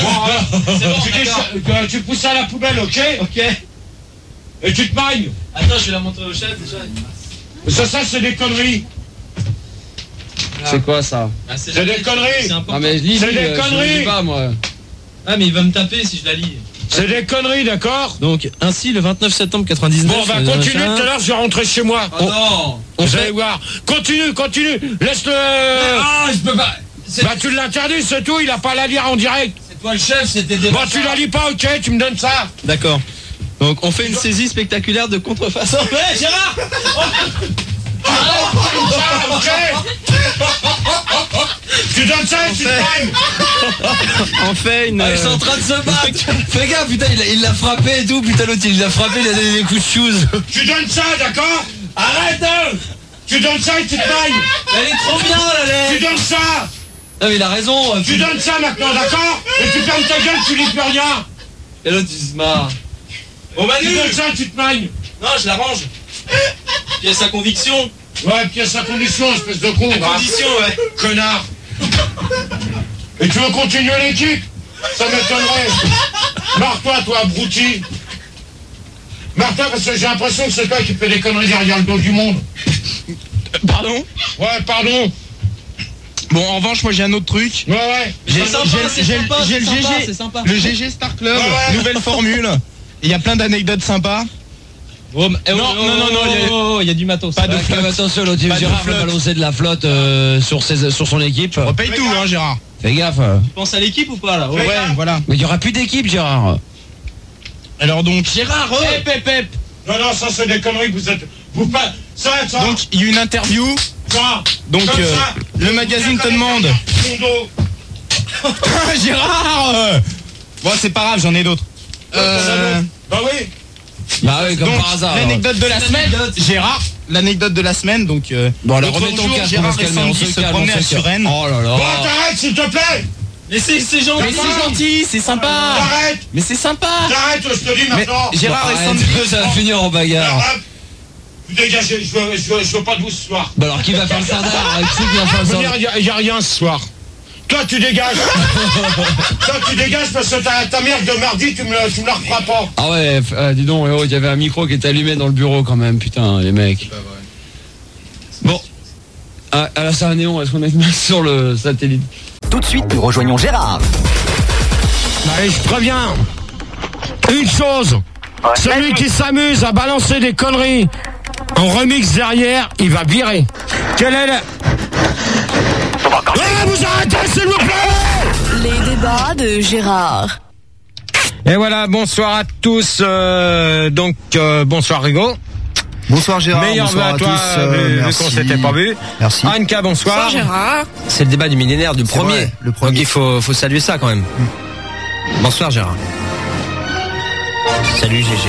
bon, tu pousses ça à la poubelle, ok? Ok. Et tu te mailles. Attends, je vais la montrer au chef, déjà. Ça, c'est des conneries. C'est quoi, ça? C'est des conneries. Ah, mais je lis, c'est des conneries. Je lis pas, moi. Ah, mais il va me taper si je la lis. C'est des conneries, d'accord? Donc, ainsi, le 29 septembre 99... Bon, bah, continue, tout à l'heure, je vais rentrer chez moi. Oh non! Vous allez voir. Continue. Laisse-le... Ah, je peux pas... Bah, tu l'interdis, c'est tout, il a pas à la lire en direct. C'est toi le chef, c'était des... Bon, tu la lis pas, ok, tu me donnes ça. D'accord. Donc, on fait une saisie spectaculaire de contrefaçon. Ouais, Gérard! Ok. Tu donnes ça et tu te calmes. On fait une... ils sont en train de se battre. Fais gaffe, putain, il l'a frappé et tout. Putain, l'autre, il l'a frappé, il a donné des coups de shoes. Tu donnes ça, d'accord? Arrête. Tu donnes ça et tu te mailles. Elle est trop bien, la lettre. Tu donnes ça. Non, mais il a raison. Tu donnes ça maintenant, d'accord? Et tu fermes ta gueule, tu lis plus rien. Et l'autre, il se marre. Bon, Manu! Tu donnes ça, tu te mailles. Non, je la range. Puis à sa conviction. Ouais, puis à sa condition, espèce de con. Condition, ouais. Connard. Et tu veux continuer l'équipe? Ça m'étonnerait. Marre-toi, toi, abruti. Marre-toi, parce que j'ai l'impression que c'est toi qui fais des conneries derrière le dos du monde. Pardon? Ouais, pardon. Bon, en revanche, moi j'ai un autre truc. Ouais. J'ai C'est sympa, le GG, c'est sympa. le GG Star Club, Ouais. nouvelle formule. Il y a plein d'anecdotes sympas. Oh, non, il y a du matos. Pas de flotte. Attention, l'autre, Gérard va balancer de la flotte sur son équipe. On paye tout, hein, Gérard. Fais gaffe. Tu penses à l'équipe ou pas, là? Ouais, voilà. Mais il y aura plus d'équipe, Gérard. Alors donc, Gérard, Pep. Non, ça c'est des conneries que vous êtes... Vous pas... Ça. Donc, il y a eu une interview. Ça. Donc, Comme ça. le magazine te demande. Mon dos. Gérard Bon, c'est pas grave, j'en ai d'autres. Bah oui. Bah oui, comme Donc, par hasard. l'anecdote de la semaine, Gérard, l'anecdote de la semaine, donc... Bon, alors l'autre remets ton jour, casque, Gérard on et se calme, Sandy se promenaient à Suresnes. Oh là là. Bon, t'arrêtes, s'il te plaît. Mais c'est gentil. Mais c'est gentil, c'est sympa. T'arrêtes. Mais c'est sympa. T'arrêtes, je te dis maintenant. Gérard et Arrête, Sandy... ça va finir en bagarre. Arrête. Vous dégagez, je veux pas de vous ce soir. Bah alors qui va faire le sardin? Qui va faire le sardin? Il y a rien ce soir. Toi tu dégages. Toi tu dégages parce que ta mère de mardi tu me la referas pas. Ah ouais, dis donc, il y avait un micro qui était allumé dans le bureau quand même, putain, les mecs. Bon. À la Saint-Néon, est-ce qu'on est sur le satellite? Tout de suite, nous rejoignons Gérard. Allez, je préviens. Une chose. Celui qui s'amuse à balancer des conneries en remix derrière, il va virer. Quelle est la... vous arrêtez, s'il vous plaît! Les débats de Gérard. Et voilà, bonsoir à tous. Bonsoir Rigo. Bonsoir Gérard. Meilleur vœu à toi, vu qu'on s'était pas vu. Merci. Anka, bonsoir. Bonsoir Gérard. C'est le débat du millénaire, du premier. Vrai, le premier. Donc il faut saluer ça quand même. Bonsoir Gérard. Salut GG.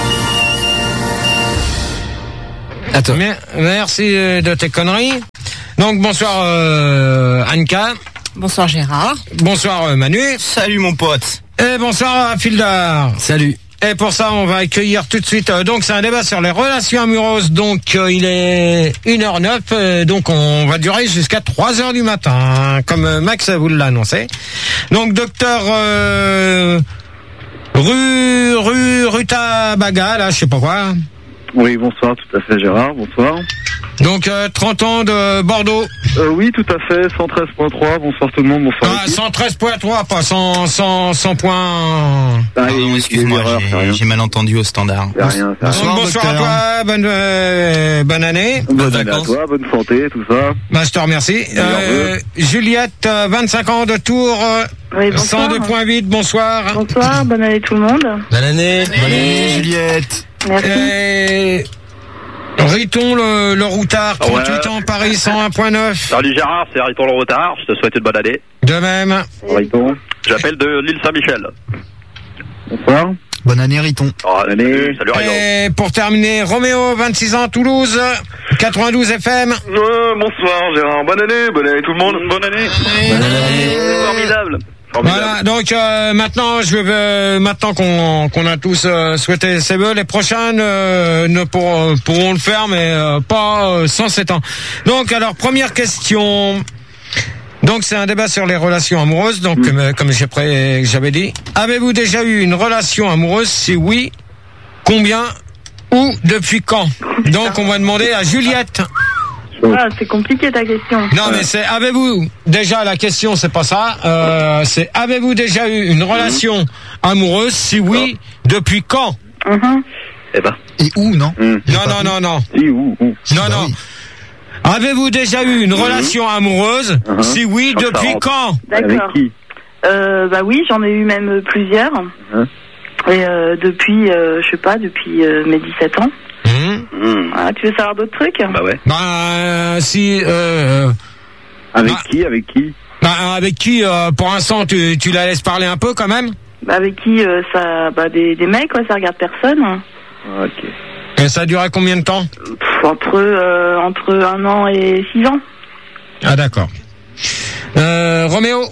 Attends. Merci de tes conneries. Donc bonsoir Anka. Bonsoir Gérard. Bonsoir Manu. Salut mon pote. Et bonsoir Fildar. Salut. Et pour ça, on va accueillir tout de suite. Donc, c'est un débat sur les relations amoureuses. Donc, il est 1h09. Donc, on va durer jusqu'à 3h du matin, comme Max vous l'a annoncé. Donc, docteur Rutabaga, là, je sais pas quoi. Oui, bonsoir, tout à fait Gérard, bonsoir. Donc 30 ans de Bordeaux. Oui, tout à fait, 113.3, bonsoir tout le monde, bonsoir. Ah, 113.3, pas 100 points. Pardon, excuse-moi, j'ai mal entendu au standard. Rien, bonsoir à toi, bonne année. Bonne année à toi, bonne santé, tout ça. Bah, je te remercie. Juliette, 25 ans de Tours, oui, 102.8, bonsoir. Bonsoir, bonne année tout le monde. Bonne année. Bonne année Juliette. Merci. Et Riton le routard, 38 ans, Paris 101.9. Salut Gérard, c'est Riton le routard, je te souhaite une bonne année. De même. Riton. J'appelle de l'île Saint-Michel. Bonsoir. Bonne année Riton. Bonne année. Salut Riton. Et pour terminer, Roméo, 26 ans, Toulouse, 92 FM. Bonsoir Gérard, bonne année tout le monde, bonne année. Bonne année. C'est formidable. Voilà, donc maintenant maintenant qu'on a tous souhaité ses vœux, les prochaines ne pourront le faire, mais pas sans 7 ans. Donc alors première question. Donc c'est un débat sur les relations amoureuses. Donc comme j'avais dit, avez-vous déjà eu une relation amoureuse? Si oui, combien ou depuis quand? Donc on va demander à Juliette. Ah, c'est compliqué ta question. Non, mais c'est avez-vous déjà, la question c'est pas ça, c'est avez-vous déjà eu une relation amoureuse? Si oui, depuis quand? Eh ben. Et où, non? Non. Si, où? Non. Avez-vous déjà eu une relation amoureuse? Si oui, depuis quand? D'accord. Avec qui? Bah oui, j'en ai eu même plusieurs. Et depuis, je sais pas, depuis mes 17 ans. Ah, tu veux savoir d'autres trucs? Bah ouais. Si. Avec qui? Avec qui, pour l'instant, tu la laisses parler un peu quand même? Avec qui ça, des mecs, quoi, ça regarde personne. Ok. Et ça a duré combien de temps? Entre 1 an et 6 ans. Ah d'accord. Roméo.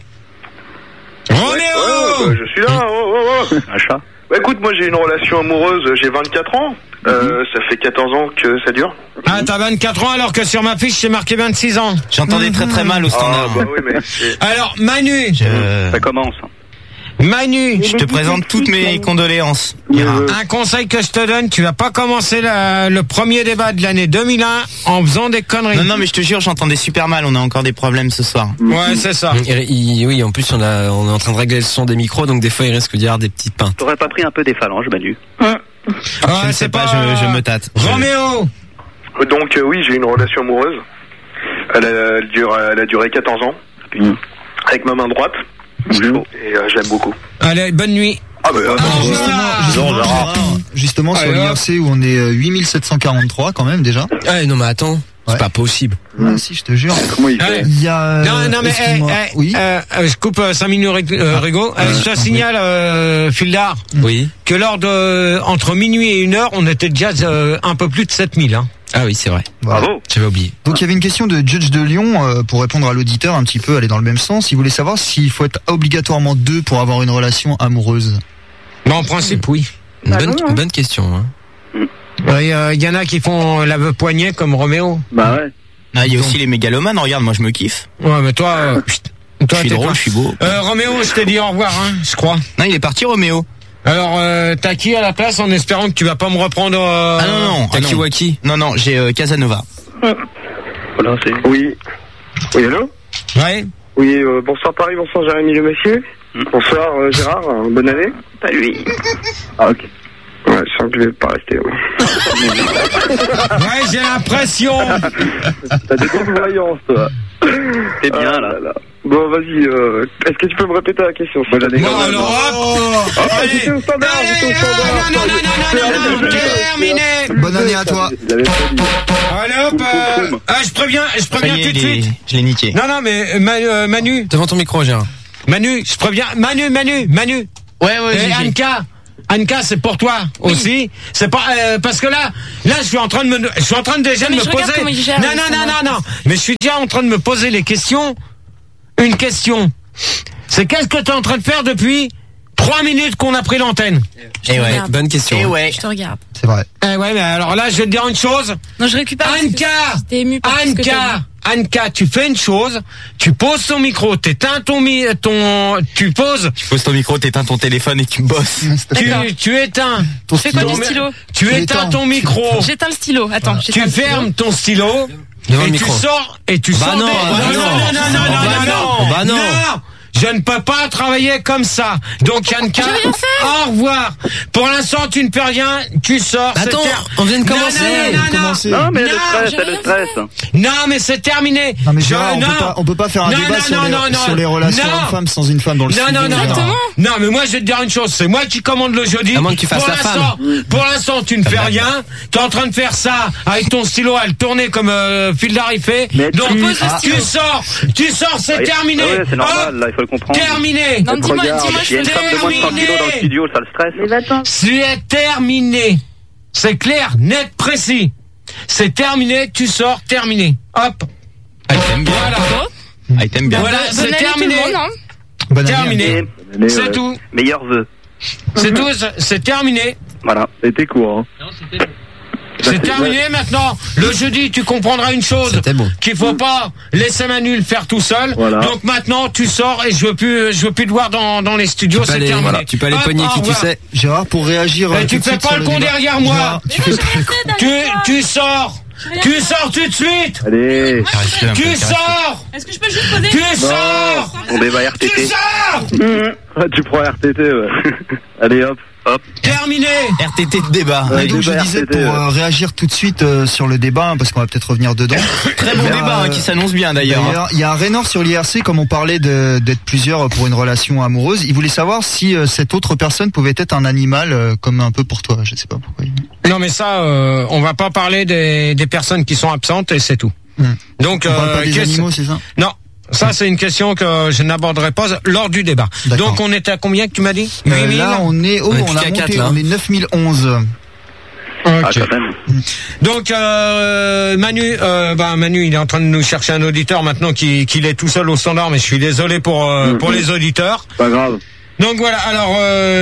Je suis là. Un chat. Bah écoute, moi j'ai une relation amoureuse, j'ai 24 ans. Ça fait 14 ans que ça dure. Ah, t'as 24 ans alors que sur ma fiche c'est marqué 26 ans. J'entendais très mal au standard. Bah oui, mais alors Manu. Ça commence. Manu, je te présente toutes mes condoléances. Un conseil que je te donne, tu vas pas commencer le premier débat de l'année 2001 en faisant des conneries. Non, mais je te jure, j'entendais super mal, on a encore des problèmes ce soir. Ouais, c'est ça. Oui, en plus on est en train de régler le son des micros, donc des fois il risque d'y avoir des petites pintes. T'aurais pas pris un peu des phalanges, Manu? Je ne sais pas, je me tâte. Roméo. Donc oui, j'ai une relation amoureuse. Elle a duré 14 ans. Avec ma main droite. Et je l'aime beaucoup. Allez, bonne nuit. Ah bah Justement sur l'IRC où on est 8743 quand même déjà. Non mais attends, c'est pas possible. Ah si, je te jure. Comment il fait? Il y a Non mais oui. je coupe 5 minutes Rigo. Je te signale Fildar. Oui. Que lors de entre minuit et 1h, on était déjà un peu plus de 7000 hein. Ah oui, c'est vrai. Voilà. Bravo. J'avais oublié. Donc il y avait une question de Judge de Lyon pour répondre à l'auditeur un petit peu, aller dans le même sens. Il voulait savoir s'il faut être obligatoirement 2 pour avoir une relation amoureuse. En principe, oui. Bonne question. Hein. Il y en a qui font l'aveu-poignet comme Roméo. Bah ouais. Il y a aussi les mégalomanes, regarde, moi je me kiffe. Ouais, mais toi je suis drôle, je suis beau. Roméo, je t'ai dit au revoir, hein, je crois. Non, il est parti, Roméo. Alors, t'as qui à la place en espérant que tu vas pas me reprendre Ah non, t'as qui Waki? Non, j'ai Casanova. Voilà, c'est... Oui, allô? Ouais. Oui, bonsoir Paris, bonsoir Jérémy le monsieur. Bonsoir Gérard, bonne année. Pas lui. Ah ok. Ouais, je sens que je vais pas rester. Ouais, j'ai l'impression. T'as des bonnes voyances, toi. T'es bien là. Bon, vas-y, est-ce que tu peux me répéter la question? Non, alors hop. J'étais au standard, Terminé. Bonne année à toi. Allez hop, je préviens tout de suite. Je l'ai niqué. Non, mais Manu. Devant ton micro, Gérard. Manu, je préviens. Manu. Ouais, Et Anka, c'est pour toi aussi. C'est pas parce que là, je suis en train de déjà de me poser. Non. Mais je suis déjà en train de me poser les questions. Une question. C'est qu'est-ce que tu es en train de faire depuis 3 minutes qu'on a pris l'antenne? Bonne question. Je te regarde. C'est vrai. Ouais, mais alors là, je vais te dire une chose. Non, je récupère. Anka, tu fais une chose, tu poses ton micro, t'éteins tu poses ton micro, t'éteins ton téléphone et tu bosses. Tu éteins. C'est quoi du stylo? Tu éteins ton micro. J'éteins le stylo. Attends. Tu fermes ton stylo. Et tu sors. Non. Je ne peux pas travailler comme ça. Donc Anka, au revoir. Pour l'instant, tu ne peux rien. Tu sors. Attends, on vient de commencer. Non, mais le stress. Non, mais c'est terminé. Non, mais Gérard, on peut pas faire un débat sur les relations hommes-femmes sans une femme dans le studio. Non, mais moi, je vais te dire une chose. C'est moi qui commande le jeudi. À moins que tu fasses la femme. Pour l'instant, tu ne fais rien. Tu es en train de faire ça avec ton stylo à le tourner comme Phil Larry fait. Donc, tu sors, c'est terminé. Ouais, c'est normal, là, il faut le comprendre. Terminé. Non, dis-moi, Il y a une femme de moins de 30 kilos dans le studio, ça le stresse. C'est terminé. C'est clair, net, précis. C'est terminé, tu sors, terminé. Hop. T'aimes bien. Voilà. T'aimes bien. Voilà, c'est terminé. Terminé. C'est tout. Meilleurs vœux. C'est tout, c'est terminé. Voilà. C'était court, hein. C'est terminé maintenant. Le jeudi, tu comprendras une chose. Qu'il faut pas laisser Manu le faire tout seul. Voilà. Donc maintenant, tu sors et je veux plus te voir dans les studios. C'est terminé. Voilà, tu peux aller pogner qui tu sais. Gérard, pour réagir. Tu fais pas le con derrière moi. Tu sors. Tu sors tout de suite. Allez. Tu sors. Est-ce que je peux juste poser? Tu sors. On débat RTT. Tu sors. Tu prends RTT, ouais. Allez, hop. Terminé. RTT de débat. Donc je disais pour réagir tout de suite sur le débat, parce qu'on va peut-être revenir dedans. Très bon débat qui s'annonce bien d'ailleurs. Il y a un Raynor sur l'IRC, comme on parlait d'être plusieurs pour une relation amoureuse. Il voulait savoir si cette autre personne pouvait être un animal, comme un peu pour toi. Je sais pas pourquoi. Non, mais ça, on va pas parler des personnes qui sont absentes et c'est tout. Donc, on parle pas des animaux, c'est ça? Non. Ça, c'est une question que je n'aborderai pas lors du débat. Donc, on était à combien que tu m'as dit? 8000? Là, on est on a monté, on est 9011. Ok. Donc, Manu, Manu, il est en train de nous chercher un auditeur maintenant qu'il est tout seul au standard, mais je suis désolé pour les auditeurs. Pas grave. Donc voilà, alors,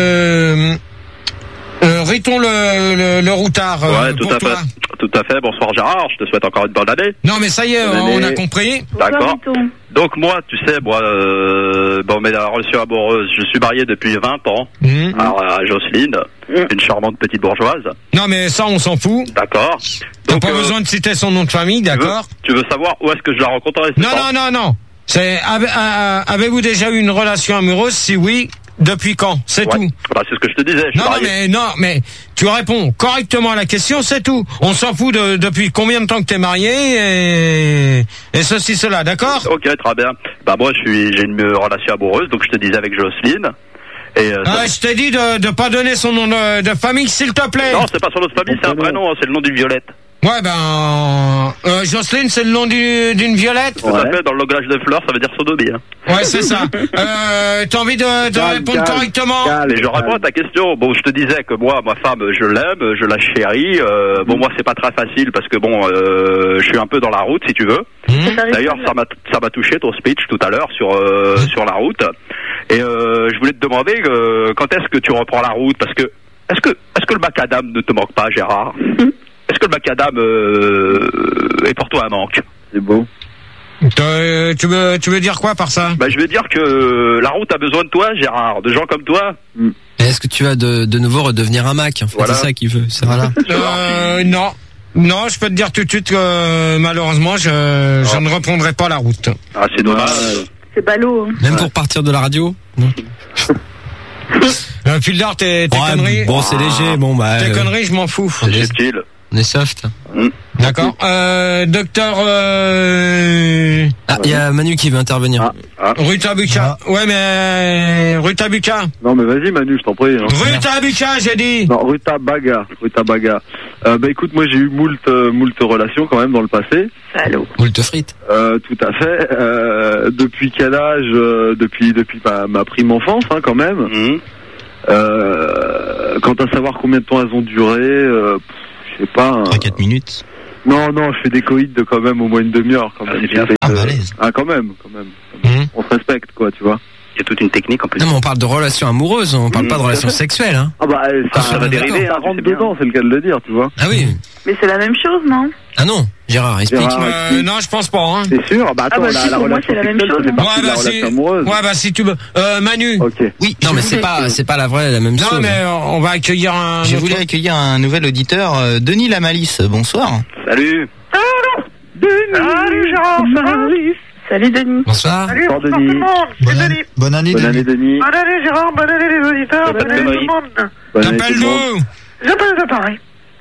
ritons le routard. Ouais, pour toi. Tout à fait. Bonsoir Gérard, je te souhaite encore une bonne année. Non, mais ça y est, on a compris. D'accord. Donc moi, tu sais, mais la relation amoureuse, je suis marié depuis 20 ans. Alors à Jocelyne, une charmante petite bourgeoise. Non, mais ça, on s'en fout. D'accord. T'as pas besoin de citer son nom de famille, d'accord? Tu veux savoir où est-ce que je la rencontrerai? Non. C'est avez-vous déjà eu une relation amoureuse? Si oui, depuis quand? C'est tout. Bah, c'est ce que je te disais. Mais tu réponds correctement à la question, c'est tout. On s'en fout depuis combien de temps que t'es marié et ceci, cela, d'accord? Ok, très bien. Bah moi, j'ai une relation amoureuse, donc je te disais avec Jocelyne. Et je t'ai dit de pas donner son nom de famille, s'il te plaît. Non, c'est pas son nom de famille, c'est un vrai nom, c'est le nom d'une violette. Ouais, Jocelyne, c'est le nom d'une violette? Tout à fait, dans le langage de fleurs, ça veut dire sodomie. Hein. Ouais, c'est ça. T'as envie de répondre correctement? Et je réponds à ta question. Bon, je te disais que moi, ma femme, je l'aime, je la chéris. Moi, c'est pas très facile parce que je suis un peu dans la route, si tu veux. D'ailleurs, ça m'a touché ton speech tout à l'heure sur la route. Et je voulais te demander quand est-ce que tu reprends la route, parce que est-ce que le macadam ne te manque pas, Gérard? Est-ce que le macadam est pour toi un manque? C'est beau. Tu veux dire quoi par ça? Je veux dire que la route a besoin de toi, Gérard, de gens comme toi. Est-ce que tu vas de nouveau redevenir un Mac? En fait, voilà. C'est ça qu'il veut. Non. Non, je peux te dire tout de suite que malheureusement, je ne reprendrai pas la route. Ah, c'est dommage. C'est ballot. Même pour partir de la radio? Non. Fildar, tes conneries. Bon, c'est léger. Tes conneries, je m'en fous. C'est subtil. On est soft. D'accord. Docteur Ah, il y a Manu qui veut intervenir. Rutabuka. Ouais, mais Rutabuka. Non, mais vas-y, Manu, je t'en prie. Hein. Rutabuka, j'ai dit. Non, Rutabaga. Bah écoute, moi j'ai eu moult relations quand même dans le passé. Salaud. Moult frites. Tout à fait. Depuis quel âge? Depuis ma prime enfance, hein, quand même. Quant à savoir combien de temps elles ont duré, je sais pas. 3-4 minutes. Non, je fais des coïts de quand même au moins une demi-heure. Quand même. C'est bien. Quand même. On se respecte, quoi, tu vois. Il y a toute une technique en plus. Non, mais on parle de relations amoureuses, on parle pas de relations sexuelles, hein. Ah bah, ça va dériver, ça rentre dedans, c'est le cas de le dire, tu vois. Ah oui. Mais c'est la même chose, non? Ah non, Gérard, explique. Non, je pense pas, hein. C'est sûr? Bah attends, la pour moi, c'est la même chose. Ouais, bah si tu veux. Manu. Ok. Oui, non, mais c'est pas la même chose. Non, mais on va accueillir un... J'ai voulu accueillir un nouvel auditeur, Denis Lamalice. Bonsoir. Salut. Salut Gérard, salut Denis. Bonsoir. Salut, bonsoir Denis. tout le monde. C'est Denis. Bonne année, Denis. Bonne année Gérard, bonne année les auditeurs, bonne année tout le monde. T'appelles-nous. J'appelle de Paris.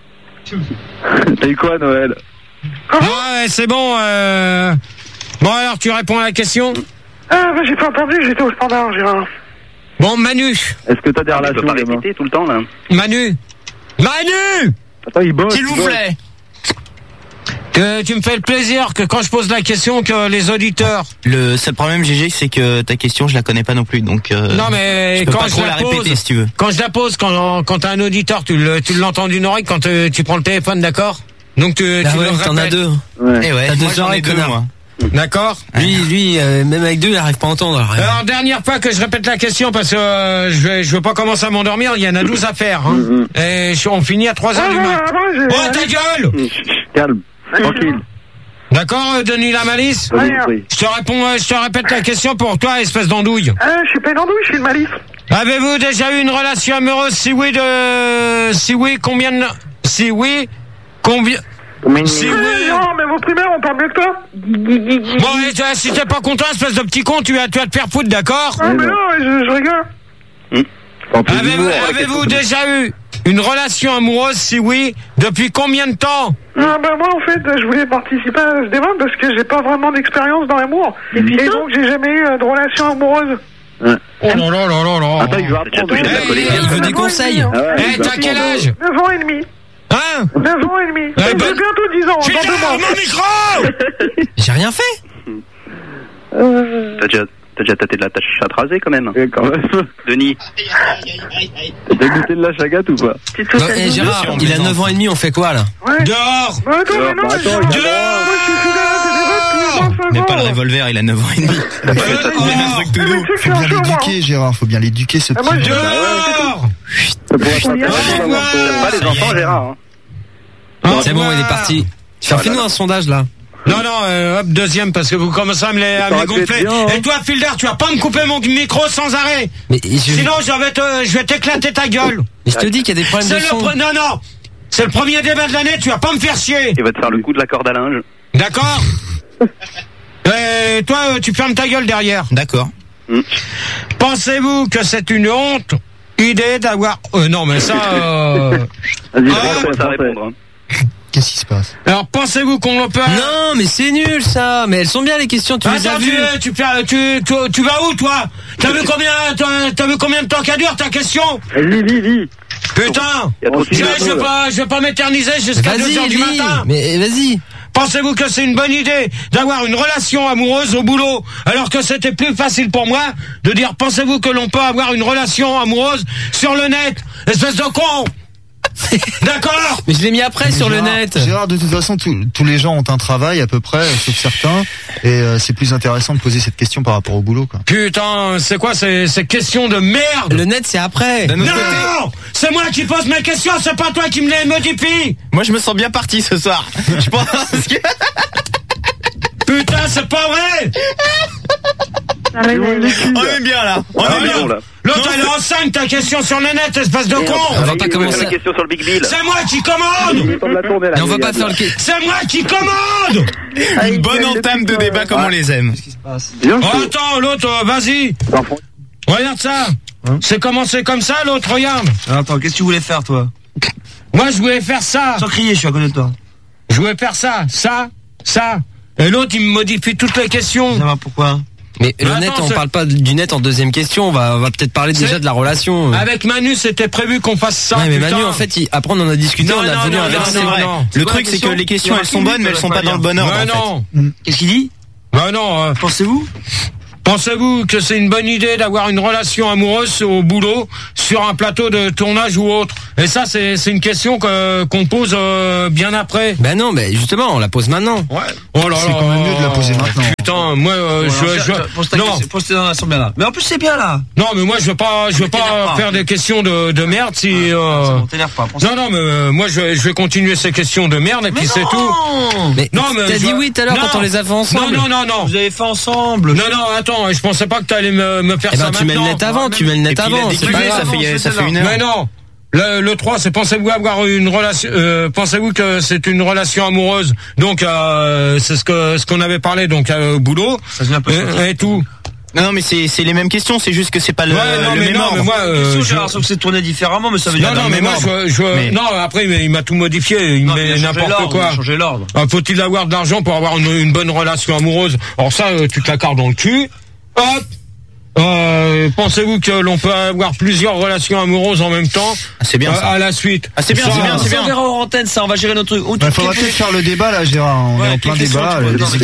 T'as eu quoi, Noël? Ouais, c'est bon. Bon, alors, tu réponds à la question? Bah, j'ai pas entendu, j'étais au standard, Gérard. Bon, Manu. Est-ce que t'as des relations? Tu peux pas répéter tout le temps, là. Manu. Attends, il bosse. S'il vous plaît. Que tu me fais le plaisir que quand je pose la question, que les auditeurs... Le seul problème, GG, c'est que ta question, je la connais pas non plus, donc... non, mais je peux quand pas je trop la pose, répéter, si tu veux. Quand je la pose, quand t'as un auditeur, tu l'entends d'une oreille quand tu prends le téléphone, d'accord? Donc tu le répètes. T'en as deux. Ouais. Eh ouais, T'as moi, deux j'en ai oreilles, deux, connard. moi. D'accord? Lui, même avec deux, il arrive pas à entendre. Alors, dernière fois que je répète la question, parce que je veux pas commencer à m'endormir, il y en a 12 à faire, hein. Et on finit à 3h du mat. Oh, ta gueule! Calme, tranquille. D'accord, Denis Lamalice? Je te répète la question pour toi, espèce d'andouille. Je suis pas une andouille, je suis une malice. Avez-vous déjà eu une relation amoureuse? Si oui, combien? Si oui, combien? Si oui. Non, mais vos primaires, on parle mieux que toi. Bon, et si t'es pas content, espèce de petit con, tu vas te faire foutre, d'accord? Ah, mais non, je rigole. Avez-vous déjà eu une relation amoureuse? Si oui, depuis combien de temps? Ah bah moi en fait je voulais participer à ce débat parce que j'ai pas vraiment d'expérience dans l'amour. Et donc j'ai jamais eu de relation amoureuse. Oh là là là là là. Attends, il veut apprendre. Il veut des conseils. T'as quel âge? 9 ans et demi. Hein? 9 ans et demi. J'ai bientôt 10 ans, dans 2 mois. Mon micro! J'ai rien fait. T'as déjà tâté de la chatte rasée, quand même. Quand même. Denis. T'as goûté de la chagate ou pas? Gérard, il a 9 ans et demi, on fait quoi, là? Dehors! Bah attends, mais non, moi je suis fidèle à tes débats depuis 25 ans. Mais pas le revolver, il a 9 ans et demi. Faut bien l'éduquer, Gérard, faut bien l'éduquer, ce petit. Dehors! Pas les enfants, Gérard. C'est bon, il est parti. Fais-nous un sondage, là. Non, hop, deuxième, parce que vous commencez à me gonfler. Et toi, Filder, tu vas pas me couper mon micro sans arrêt. Sinon, je vais t'éclater ta gueule. Mais je te dis qu'il y a des problèmes de son. Non. C'est le premier débat de l'année, tu vas pas me faire chier. Il va te faire le coup de la corde à linge. D'accord? Et toi, tu fermes ta gueule derrière. D'accord. Pensez-vous que c'est une honte idée d'avoir... non, mais ça... Vas-y, ça répondre. Qu'est-ce qui se passe? Alors, pensez-vous qu'on peut... Non, mais c'est nul, ça. Mais elles sont bien, les questions, tu les as vues. Tu vas où, toi? T'as vu combien de temps qu'elle dure, ta question? Lis. Putain! Je vais pas m'éterniser jusqu'à 2h du matin. Mais vas-y. Pensez-vous que c'est une bonne idée d'avoir une relation amoureuse au boulot, alors que c'était plus facile pour moi de dire pensez-vous que l'on peut avoir une relation amoureuse sur le net? Espèce de con! D'accord. Mais je l'ai mis après sur le net. Gérard, de toute façon, tous les gens ont un travail à peu près, sauf certains, et c'est plus intéressant de poser cette question par rapport au boulot, quoi. Putain, c'est quoi ces questions de merde? Le net, c'est après. Non, c'est moi qui pose mes questions, c'est pas toi qui me les modifie. Moi, je me sens bien parti ce soir. Je pense que... Putain, c'est pas vrai. On est bien là. On est bien là. L'autre elle est en 5, ta question sur le net, espèce de con. On va pas commencer. La question sur le Big Bill. C'est moi qui commande. Mais on va pas faire le... C'est moi qui commande. Une bonne entame de débat comme on les aime. Oh, attends, l'autre, vas-y. Regarde ça. C'est commencé comme ça, l'autre, regarde. Attends, qu'est-ce que tu voulais faire, toi? Moi, je voulais faire ça. Sans crier, je suis à côté de toi. Je voulais faire ça, Et l'autre, il me modifie toutes les questions. Pourquoi? Mais le net, on parle pas du net en deuxième question. On va peut-être parler déjà de la relation. Avec Manu, c'était prévu qu'on fasse ça. Ouais, mais Manu, en fait, après on en a discuté, on a voulu inverser. Le truc, c'est que les questions, elles sont bonnes, mais elles sont pas dans le bon ordre. Non. Qu'est-ce qu'il dit? Non. Pensez-vous que c'est une bonne idée d'avoir une relation amoureuse au boulot, sur un plateau de tournage ou autre? Et ça, c'est une question qu'on pose bien après. Ben non, mais justement, on la pose maintenant. Ouais. Oh là là. C'est quand même mieux de la poser maintenant. Putain, moi, Pose dans l'assemblée là. Mais en plus, c'est bien là. Non, mais moi, je veux pas faire des questions de merde si. T'énerve pas. Non, mais moi, je vais continuer ces questions de merde et puis c'est tout. Mais t'as dit oui tout à l'heure quand on les a fait ensemble. Non. Vous avez fait ensemble. Non, attends, je pensais pas que t'allais me faire ça maintenant. Tu mets le net avant, c'est pas grave. Ça fait une heure. Mais non. Le 3, c'est pensez-vous avoir une relation pensez-vous que c'est une relation amoureuse? Donc c'est ce qu'on avait parlé donc au boulot et tout. Non, mais c'est les mêmes questions, c'est juste que c'est pas le même ordre. Mais moi sauf que c'est tourné différemment, mais ça veut dire non, mais moi non, après il m'a tout modifié, il met n'importe quoi. Changer l'ordre. Faut-il avoir de l'argent pour avoir une bonne relation amoureuse? Alors ça, tu te la cartes dans le cul. Hop. Pensez-vous que l'on peut avoir plusieurs relations amoureuses en même temps? C'est bien ça. À la suite. C'est bien. On verra en antenne ça, on va gérer notre truc. Il faudra peut-être faire le débat là, Gérard. On est en plein débat.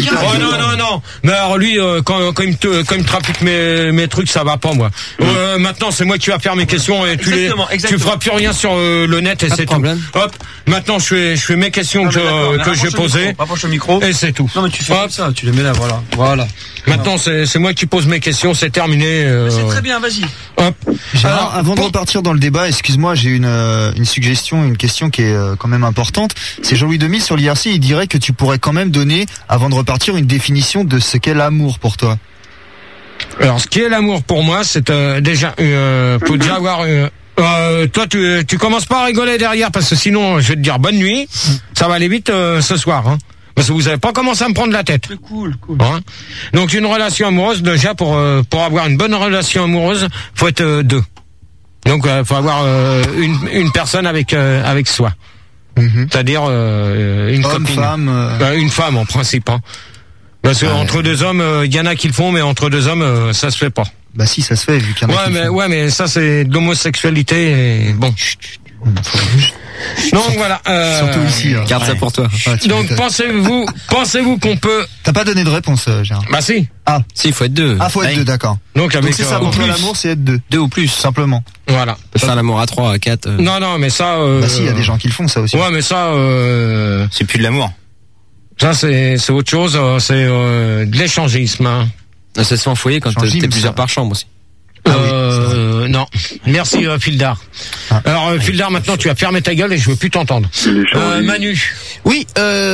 Non. Mais alors lui, quand il me trafique mes trucs, ça va pas moi. Maintenant, c'est moi qui va faire mes questions et tu feras plus rien sur le net et c'est tout. Hop. Maintenant, je fais mes questions que j'ai posées. Rapproche le micro. Et c'est tout. Non mais tu fais comme ça, tu les mets là, voilà. Maintenant, c'est moi qui pose mes questions, c'est terminé. C'est très bien, vas-y. Hop. Gérard, avant de repartir dans le débat, excuse-moi, j'ai une suggestion, une question qui est quand même importante. C'est Jean-Louis Demis sur l'IRC, il dirait que tu pourrais quand même donner, avant de repartir, une définition de ce qu'est l'amour pour toi. Alors, ce qui est l'amour pour moi, c'est déjà, faut déjà avoir. Toi, tu commences pas à rigoler derrière parce que sinon, je vais te dire bonne nuit. Ça va aller vite ce soir. Hein. Parce que vous avez pas commencé à me prendre la tête. C'est cool. Hein. Donc une relation amoureuse, déjà pour avoir une bonne relation amoureuse, faut être deux. Donc faut avoir une personne avec soi. C'est-à-dire une homme, copine. Femme. Une femme en principe. Hein. Parce que entre deux hommes, il y en a qui le font, mais entre deux hommes, ça se fait pas. Bah si, ça se fait vu qu'il y en a qui le font. Ouais, mais ça c'est de l'homosexualité. Et bon. Donc voilà. Surtout ici. Garde ça pour toi. Donc pensez-vous qu'on peut. T'as pas donné de réponse, Gérard. Bah si. Si, il faut être deux. Faut être deux, d'accord. Donc c'est ça, pour l'amour, c'est être deux. Deux ou plus, simplement. Voilà. Faire l'amour à 3, à 4. Non, mais ça. Bah si, il y a des gens qui le font, ça aussi. Ouais, mais ça. C'est plus de l'amour. Ça, c'est autre chose. C'est de l'échangisme. Hein. Ça se fait en foyer quand t'es plusieurs par chambre aussi. Non. Merci, Fildar. Alors, Fildar, maintenant, tu vas fermer ta gueule et je veux plus t'entendre. Manu. Oui,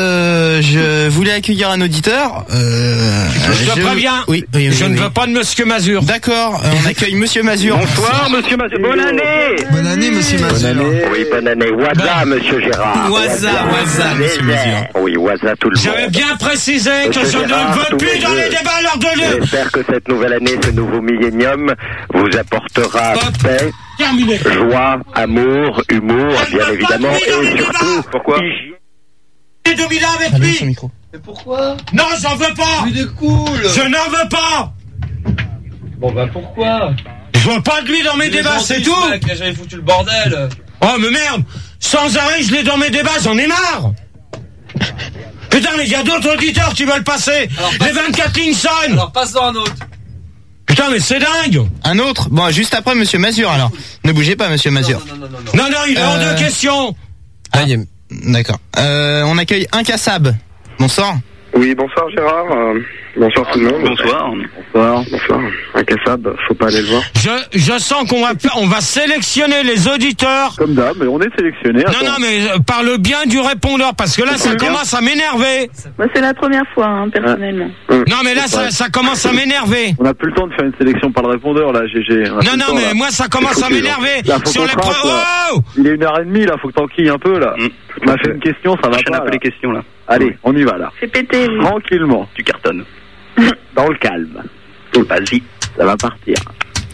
je voulais accueillir un auditeur. Je te préviens. Oui, je ne veux pas de Monsieur Mazur. D'accord, on accueille Monsieur Mazur. Bonsoir, Monsieur Mazur. Bonne année. Bonne année, Monsieur Mazur. Oui, bonne année. Waza, Monsieur Gérard. Waza, Monsieur Mazur. Oui, Waza tout le monde. J'avais bien précisé que je ne veux plus dans les débats à l'heure de lieu. J'espère que cette nouvelle année, ce nouveau millénium, vous apportera paix, joie, amour, humour, bien évidemment, et surtout, pourquoi 2000 ans avec lui. Mais pourquoi? Non, j'en veux pas. Il est cool. Je n'en veux pas. Bon bah pourquoi? Je veux pas de lui dans mes débats, c'est tout. J'avais foutu le bordel. Oh mais merde, sans arrêt je l'ai dans mes débats, j'en ai marre. Putain mais il y a d'autres auditeurs qui veulent passer. Les 24 lignes sonnent. Alors passe-en un autre. Putain mais c'est dingue. Un autre? Bon, juste après Monsieur Mazur alors. Ne bougez pas Monsieur Mazur. Non, il est en deux questions. D'accord. On accueille un Kassab. Bonsoir. Oui, bonsoir Gérard. Bonsoir tout le monde. Bonsoir. Un Kassab, faut pas aller le voir. Je sens qu'on va sélectionner les auditeurs. Comme d'hab, mais on est sélectionné. Non, mais par le bien du répondeur, parce que là, ça commence à m'énerver. Moi, c'est la première fois, personnellement. Non, mais là, ça commence à m'énerver. On n'a plus le temps de faire une sélection par le répondeur, là, GG. Non, mais moi, ça commence à m'énerver. Sur les il est 1h30, là, faut que t'enquilles un peu, là. On a fait une question, ça va pas. un peu les questions, là. Allez, on y va, là. C'est pété, oui. Tranquillement. Tu cartonnes. Dans le calme. Vas-y. Ça va partir.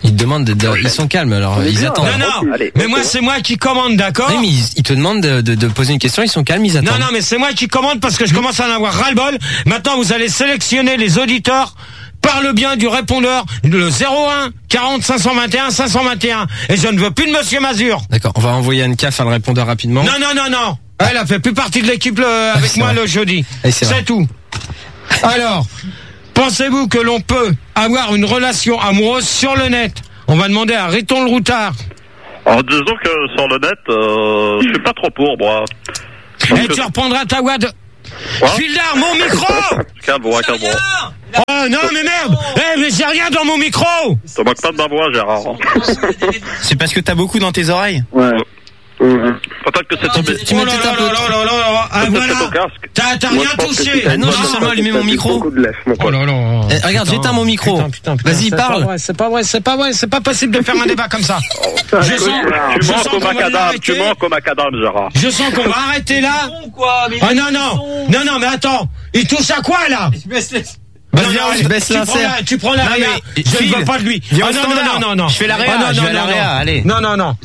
Ils te demandent ils sont calmes, alors ils attendent. Non, mais moi c'est moi qui commande, d'accord? Oui, mais ils te demandent de poser une question, ils sont calmes, ils attendent. Non, mais c'est moi qui commande parce que je commence à en avoir ras-le-bol. Maintenant, vous allez sélectionner les auditeurs par le bien du répondeur, le 01 40 521 521. Et je ne veux plus de Monsieur Mazur. D'accord, on va envoyer Anne-Ca faire le répondeur rapidement. Non. Elle a fait plus partie de l'équipe avec moi le jeudi. C'est tout. Alors, pensez-vous que l'on peut avoir une relation amoureuse sur le net? On va demander à Riton le Routard. Alors disons que sur le net, je suis pas trop pour moi. Et tu reprendras ta voix de... Fildar, mon micro! Calme-moi. Oh non mais merde! Mais j'ai rien dans mon micro! Te moque pas de ma voix, Gérard. C'est parce que t'as beaucoup dans tes oreilles? Ouais. Peut-être que c'est tombé. Tu mettais ta voilà. T'as rien touché. Ah non, j'ai seulement allumé mon micro. Oh là là. Regarde, j'éteins mon micro. Vas-y, parle. C'est pas vrai. C'est pas possible de faire un débat comme ça. Tu manques au macadam, Gérard. Je sens qu'on va arrêter là. Ah non, mais attends. Il touche à quoi là? Je baisse l'insert. Tu prends la réa. Je ne veux pas de lui. Non. Je fais la réa. Je vais à la réa. Allez. Non.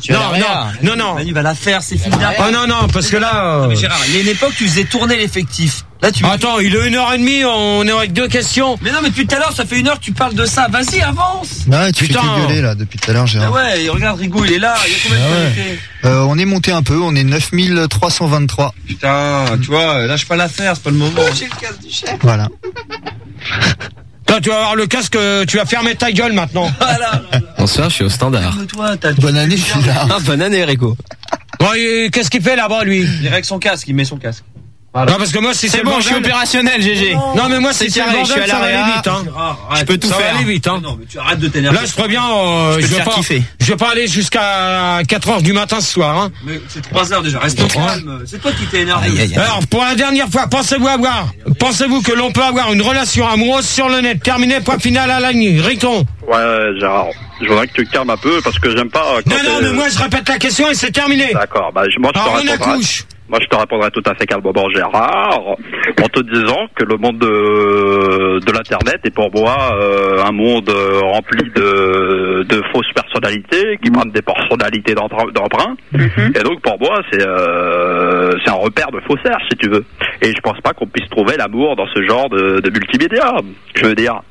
Manu va la faire, c'est fini. Oh non, parce que là. Mais Gérard, il y a une époque, tu faisais tourner l'effectif. Là, Attends, il est 1h30, on est avec 2 questions. Mais non, mais depuis tout à l'heure, ça fait 1 heure que tu parles de ça. Vas-y, avance. Ouais, tu fais que gueuler là depuis tout à l'heure, Gérard. Ah ouais, regarde Rigo, il est là. Il y a combien de temps? On est monté un peu, on est 9323. Putain, tu vois, lâche pas l'affaire, c'est pas le moment. J'ai le casque du chef. Voilà. Toi, tu vas avoir le casque, tu vas fermer ta gueule maintenant. Voilà. Bonsoir, je suis au standard. Bonne année, je suis là. Bonne année, Rico. Bon, qu'est-ce qu'il fait là-bas, lui? Il règle son casque, il met son casque. Voilà. Non, parce que moi, si c'est bon, bordel, je suis opérationnel, GG. Non, mais moi, si c'est carré, le je suis à bordel, ça va l'AREA. aller vite, hein. Je peux tout ça faire. va aller vite, hein. Non, mais tu arrêtes de t'énerver. Là, je préviens, je vais pas aller jusqu'à 4h du matin ce soir, hein. Mais c'est 3h déjà, reste calme. C'est toi qui t'es énervé. Alors, pour la dernière fois, pensez-vous que l'on peut avoir une relation amoureuse sur le net? Terminé, point final à la nuit. Riton. Ouais, Gérard. Je voudrais que tu te calmes un peu parce que j'aime pas. Non, mais moi, je répète la question et c'est terminé. D'accord, moi, je te répondrai. Moi, je te répondrai tout à fait calmement, Gérard, en te disant que le monde de l'Internet est pour moi un monde rempli de fausses personnalités qui prennent des personnalités d'emprunt. Et donc, pour moi, c'est un repère de faussaires, si tu veux. Et je pense pas qu'on puisse trouver l'amour dans ce genre de multimédia, je veux dire.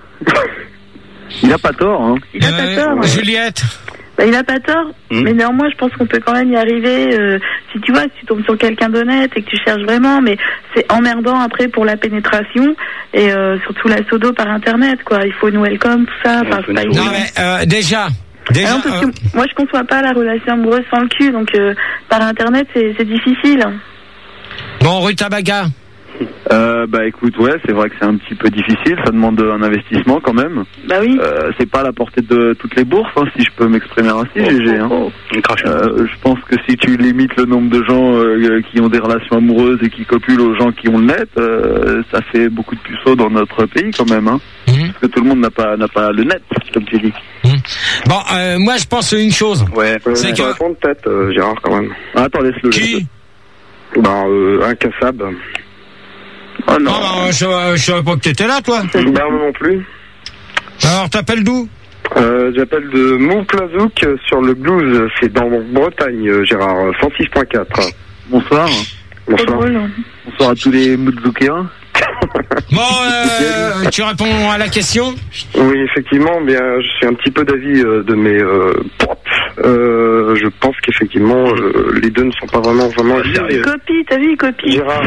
Il a pas tort, hein. Il a pas tort. Juliette. Il a pas tort, mais néanmoins, je pense qu'on peut quand même y arriver. Si tu tombes sur quelqu'un d'honnête et que tu cherches vraiment, mais c'est emmerdant après pour la pénétration et surtout la sodo par Internet, quoi. Il faut une welcome, tout ça. C'est pas non, mais déjà. Non, parce que moi, je conçois pas la relation amoureuse sans le cul, donc par Internet, c'est difficile. Bon, Rue Tabaga. Écoute, ouais, c'est vrai que c'est un petit peu difficile, ça demande un investissement quand même. Bah oui. C'est pas à la portée de toutes les bourses, hein, si je peux m'exprimer ainsi, GG. Hein. Je pense que si tu limites le nombre de gens qui ont des relations amoureuses et qui copulent aux gens qui ont le net, ça fait beaucoup de puceaux dans notre pays quand même. Hein. Parce que tout le monde n'a pas le net, comme tu dis. Bon, moi je pense une chose. Ouais. C'est que... répondre peut-être, Gérard, quand même. Attends, laisse-le. Qui? Incassable. Oh non, je savais pas que t'étais là, toi. Non plus. Alors, t'appelles d'où? J'appelle de Montplazouk sur le blues. C'est dans Bretagne, Gérard. 106.4. Bonsoir. Bonsoir. Bonsoir à tous les Moutloukéens. Bon, tu réponds à la question? Oui, effectivement, bien, je suis un petit peu d'avis de mes potes. Je pense qu'effectivement, les deux ne sont pas vraiment sérieux. Copie, t'as vu, il copie. Gérard.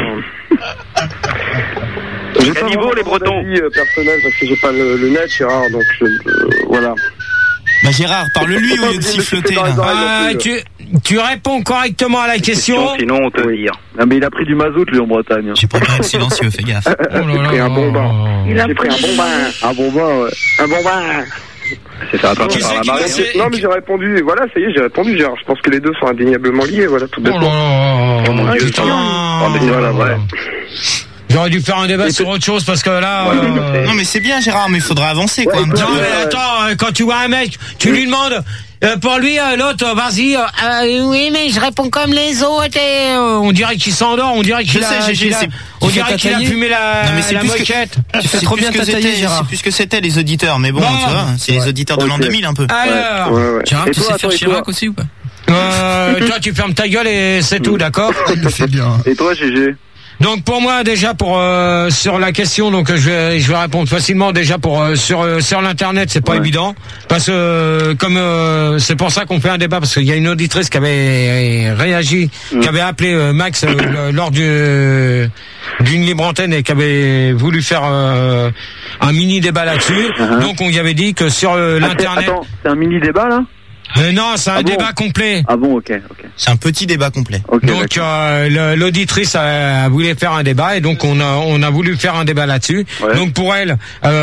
J'ai pas niveau les Bretons personnel parce que j'ai pas le net, Gérard, donc voilà. Bah Gérard, parle-lui au lieu de siffloter. Tu réponds correctement à la question. Sinon on te dire. Non mais il a pris du mazout lui en Bretagne. J'ai pas pris silencieux, fais gaffe. J'ai pris un bon bain. J'ai pris un bon bain. Un bon bain, ouais. Un bon bain. C'est ça, par la marée. Non mais j'ai répondu, voilà, ça y est, j'ai répondu, Gérard. Je pense que les deux sont indéniablement liés, voilà, tout bêtement. Oh mon Dieu, voilà, ouais. J'aurais dû faire un débat sur autre chose parce que là. Non mais c'est bien Gérard, mais il faudrait avancer quoi. Non mais attends, quand tu vois un mec, tu lui demandes. Pour lui, l'autre, vas-y. Oui, mais je réponds comme les autres. Et, on dirait qu'il s'endort, on dirait qu'il a fumé la moquette. Tu fais trop bien ta taille, Gérard. C'est plus que c'était les auditeurs, mais bon, tu vois, c'est les auditeurs de l'an 2000 un peu. Alors, Gérard, tu sais faire Chirac aussi ou pas? Toi, tu fermes ta gueule et c'est tout, d'accord? C'est bien. Et toi, GG? Donc pour moi déjà sur la question donc je vais répondre facilement déjà sur l'internet c'est pas évident parce que comme c'est pour ça qu'on fait un débat parce qu'il y a une auditrice qui avait réagi qui avait appelé Max lors d'une libre antenne et qui avait voulu faire un mini débat là-dessus. Donc on y avait dit que sur l'internet. Attends, c'est un mini débat là? Non, c'est un débat complet. Ah bon, ok. C'est un petit débat complet. Okay, donc l'auditrice a voulu faire un débat et donc on a voulu faire un débat là-dessus. Ouais. Donc pour elle,